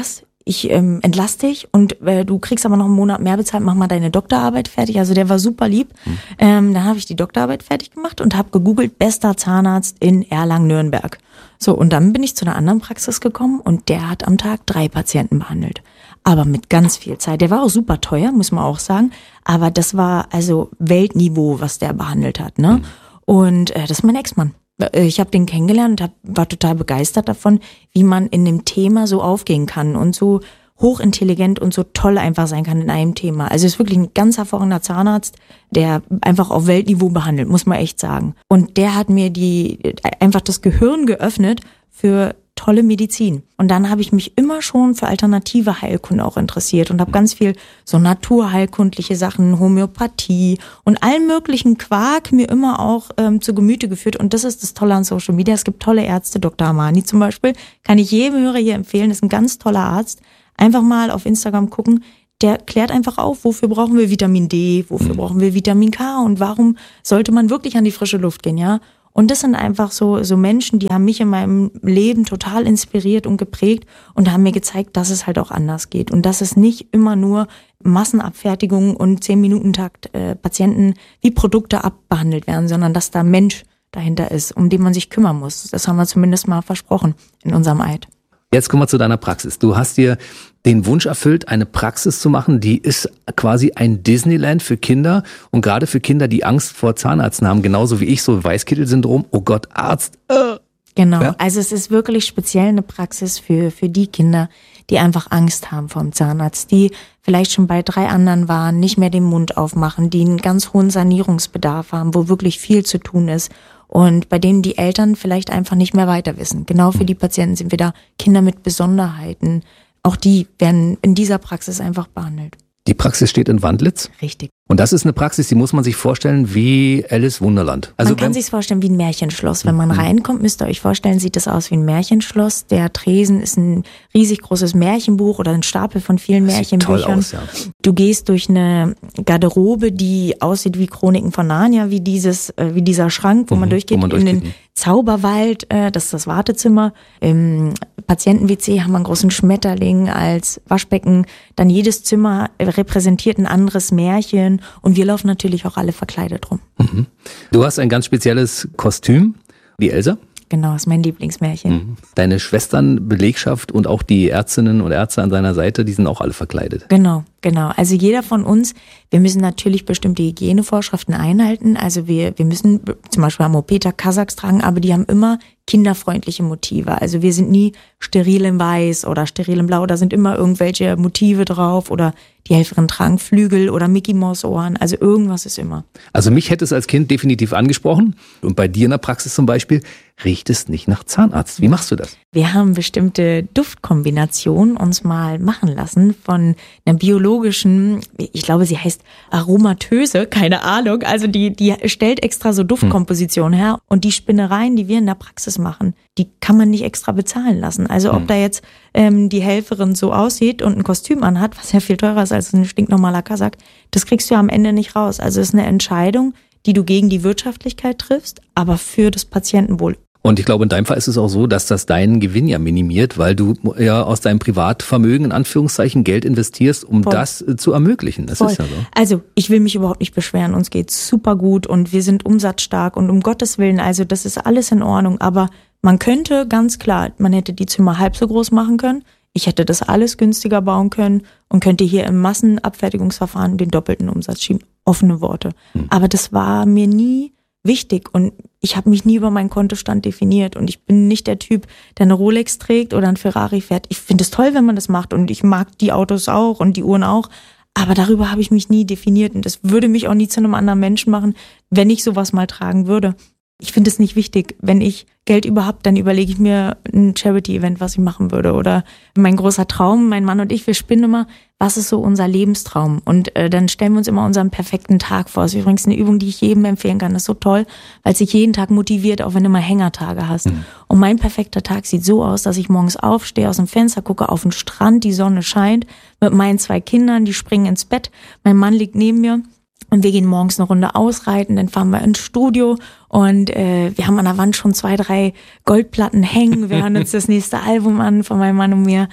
ich entlasse dich und du kriegst aber noch einen Monat mehr bezahlt, mach mal deine Doktorarbeit fertig. Also der war super lieb. Dann habe ich die Doktorarbeit fertig gemacht und habe gegoogelt, bester Zahnarzt in Erlangen-Nürnberg. So, und dann bin ich zu einer anderen Praxis gekommen und der hat am Tag 3 Patienten behandelt. Aber mit ganz viel Zeit. Der war auch super teuer, muss man auch sagen. Aber das war also Weltniveau, was der behandelt hat, ne? Und das ist mein Ex-Mann. Ich habe den kennengelernt und war total begeistert davon, wie man in dem Thema so aufgehen kann und so hochintelligent und so toll einfach sein kann in einem Thema. Also ist wirklich ein ganz hervorragender Zahnarzt, der einfach auf Weltniveau behandelt, muss man echt sagen. Und der hat mir einfach das Gehirn geöffnet für tolle Medizin. Und dann habe ich mich immer schon für alternative Heilkunde auch interessiert und habe ganz viel so naturheilkundliche Sachen, Homöopathie und allen möglichen Quark mir immer auch zu Gemüte geführt. Und das ist das Tolle an Social Media. Es gibt tolle Ärzte, Dr. Amani zum Beispiel, kann ich jedem Hörer hier empfehlen, ist ein ganz toller Arzt. Einfach mal auf Instagram gucken. Der klärt einfach auf, wofür brauchen wir Vitamin D, wofür brauchen wir Vitamin K und warum sollte man wirklich an die frische Luft gehen, ja? Und das sind einfach so Menschen, die haben mich in meinem Leben total inspiriert und geprägt und haben mir gezeigt, dass es halt auch anders geht und dass es nicht immer nur Massenabfertigung und 10-Minuten-Takt Patienten wie Produkte abbehandelt werden, sondern dass da Mensch dahinter ist, um den man sich kümmern muss. Das haben wir zumindest mal versprochen in unserem Eid. Jetzt kommen wir zu deiner Praxis. Du hast dir den Wunsch erfüllt, eine Praxis zu machen, die ist quasi ein Disneyland für Kinder und gerade für Kinder, die Angst vor Zahnärzten haben, genauso wie ich, so Weißkittel-Syndrom, oh Gott, Arzt. Genau, ja? Also es ist wirklich speziell eine Praxis für die Kinder, die einfach Angst haben vor dem Zahnarzt, die vielleicht schon bei 3 anderen waren, nicht mehr den Mund aufmachen, die einen ganz hohen Sanierungsbedarf haben, wo wirklich viel zu tun ist. Und bei denen die Eltern vielleicht einfach nicht mehr weiter wissen. Genau für die Patienten sind wir da. Kinder mit Besonderheiten, auch die werden in dieser Praxis einfach behandelt. Die Praxis steht in Wandlitz? Richtig. Und das ist eine Praxis, die muss man sich vorstellen wie Alice Wunderland. Also man kann sich's vorstellen wie ein Märchenschloss. Wenn man reinkommt, müsst ihr euch vorstellen, sieht das aus wie ein Märchenschloss. Der Tresen ist ein riesig großes Märchenbuch oder ein Stapel von vielen Märchenbüchern. Sieht toll aus, ja. Du gehst durch eine Garderobe, die aussieht wie Chroniken von Narnia, wie dieser Schrank, wo man durchgeht, in den Zauberwald, das ist das Wartezimmer. Im Patienten-WC haben wir einen großen Schmetterling als Waschbecken. Dann jedes Zimmer repräsentiert ein anderes Märchen. Und wir laufen natürlich auch alle verkleidet rum. Mhm. Du hast ein ganz spezielles Kostüm, die Elsa. Genau, ist mein Lieblingsmärchen. Mhm. Deine Schwesternbelegschaft und auch die Ärztinnen und Ärzte an seiner Seite, die sind auch alle verkleidet. Genau. Also jeder von uns, wir müssen natürlich bestimmte Hygienevorschriften einhalten. Also wir müssen zum Beispiel Amopeta Kasachs tragen, aber die haben immer kinderfreundliche Motive. Also wir sind nie steril in Weiß oder steril in Blau, da sind immer irgendwelche Motive drauf oder die Helferin tragen Flügel oder Mickey Maus Ohren. Also irgendwas ist immer. Also mich hätte es als Kind definitiv angesprochen und bei dir in der Praxis zum Beispiel riecht es nicht nach Zahnarzt. Wie machst du das? Wir haben bestimmte Duftkombinationen uns mal machen lassen von einer biologischen, ich glaube, sie heißt Aromatöse, keine Ahnung. Also die stellt extra so Duftkompositionen her und die Spinnereien, die wir in der Praxis machen, die kann man nicht extra bezahlen lassen. Also ob da jetzt die Helferin so aussieht und ein Kostüm anhat, was ja viel teurer ist als ein stinknormaler Kasach, das kriegst du ja am Ende nicht raus. Also es ist eine Entscheidung, die du gegen die Wirtschaftlichkeit triffst, aber für das Patientenwohl. Und ich glaube, in deinem Fall ist es auch so, dass das deinen Gewinn ja minimiert, weil du ja aus deinem Privatvermögen in Anführungszeichen Geld investierst, um das zu ermöglichen. Das ist ja so. Also ich will mich überhaupt nicht beschweren. Uns geht's super gut und wir sind umsatzstark und um Gottes Willen, also das ist alles in Ordnung. Aber man könnte ganz klar, man hätte die Zimmer halb so groß machen können. Ich hätte das alles günstiger bauen können und könnte hier im Massenabfertigungsverfahren den doppelten Umsatz schieben. Offene Worte. Aber das war mir nie wichtig und ich habe mich nie über meinen Kontostand definiert und ich bin nicht der Typ, der eine Rolex trägt oder ein Ferrari fährt. Ich finde es toll, wenn man das macht und ich mag die Autos auch und die Uhren auch, aber darüber habe ich mich nie definiert und das würde mich auch nie zu einem anderen Menschen machen, wenn ich sowas mal tragen würde. Ich finde es nicht wichtig. Wenn ich Geld überhaupt, dann überlege ich mir ein Charity-Event, was ich machen würde. Oder mein großer Traum, mein Mann und ich, wir spinnen immer, was ist so unser Lebenstraum? Und dann stellen wir uns immer unseren perfekten Tag vor. Das ist übrigens eine Übung, die ich jedem empfehlen kann. Das ist so toll, weil es sich jeden Tag motiviert, auch wenn du mal Hängertage hast. Und mein perfekter Tag sieht so aus, dass ich morgens aufstehe, aus dem Fenster gucke auf den Strand, die Sonne scheint, mit meinen 2 Kindern, die springen ins Bett. Mein Mann liegt neben mir. Und wir gehen morgens eine Runde ausreiten, dann fahren wir ins Studio und wir haben an der Wand schon 2, 3 Goldplatten hängen. Wir hören uns das nächste Album an von meinem Mann und mir.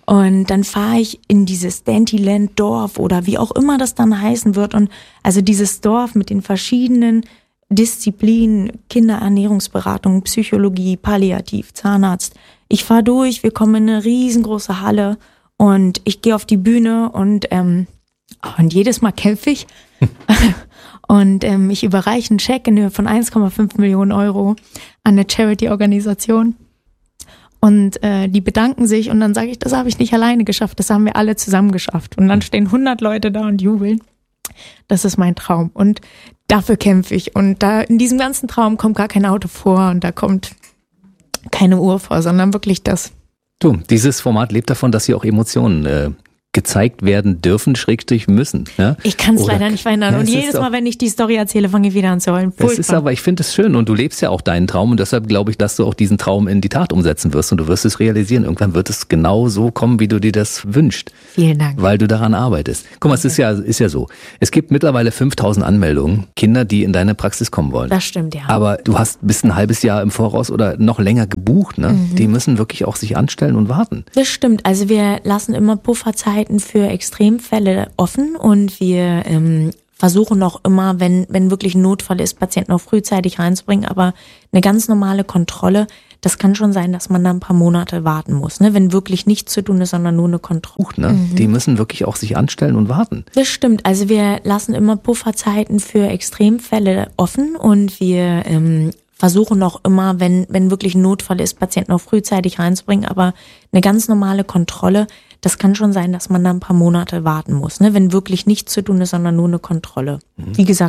Und dann fahre ich in dieses Dandyland Dorf oder wie auch immer das dann heißen wird. Und also dieses Dorf mit den verschiedenen Disziplinen, Kinderernährungsberatung, Psychologie, Palliativ, Zahnarzt. Ich fahre durch, wir kommen in eine riesengroße Halle und ich gehe auf die Bühne und jedes Mal kämpfe ich. Und ich überreiche einen Scheck in Höhe von 1,5 Millionen Euro an eine Charity-Organisation. Und die bedanken sich und dann sage ich, das habe ich nicht alleine geschafft, das haben wir alle zusammen geschafft. Und dann stehen 100 Leute da und jubeln. Das ist mein Traum und dafür kämpfe ich. Und da in diesem ganzen Traum kommt gar kein Auto vor und da kommt keine Uhr vor, sondern wirklich das. Du, dieses Format lebt davon, dass hier auch Emotionen gezeigt werden dürfen, / müssen. Ja? Ich kann es leider nicht verhindern. Und jedes Mal, wenn ich die Story erzähle, fange ich wieder an zu heulen. Das ist aber, ich finde es schön und du lebst ja auch deinen Traum und deshalb glaube ich, dass du auch diesen Traum in die Tat umsetzen wirst und du wirst es realisieren. Irgendwann wird es genau so kommen, wie du dir das wünschst. Vielen Dank. Weil du daran arbeitest. Guck mal, es ist ja so. Es gibt mittlerweile 5000 Anmeldungen, Kinder, die in deine Praxis kommen wollen. Das stimmt, ja. Aber du hast bis ein halbes Jahr im Voraus oder noch länger gebucht, ne? Die müssen wirklich auch sich anstellen und warten. Das stimmt. Also wir lassen immer Pufferzeiten für Extremfälle offen und wir versuchen auch immer, wenn wirklich ein Notfall ist, Patienten auch frühzeitig reinzubringen, aber eine ganz normale Kontrolle, das kann schon sein, dass man da ein paar Monate warten muss, ne? Wenn wirklich nichts zu tun ist, sondern nur eine Kontrolle. Ne? Die müssen wirklich auch sich anstellen und warten. Das stimmt. Also wir lassen immer Pufferzeiten für Extremfälle offen und wir versuchen auch immer, wenn wirklich ein Notfall ist, Patienten auch frühzeitig reinzubringen, aber eine ganz normale Kontrolle, das kann schon sein, dass man da ein paar Monate warten muss, ne? Wenn wirklich nichts zu tun ist, sondern nur eine Kontrolle. Wie gesagt,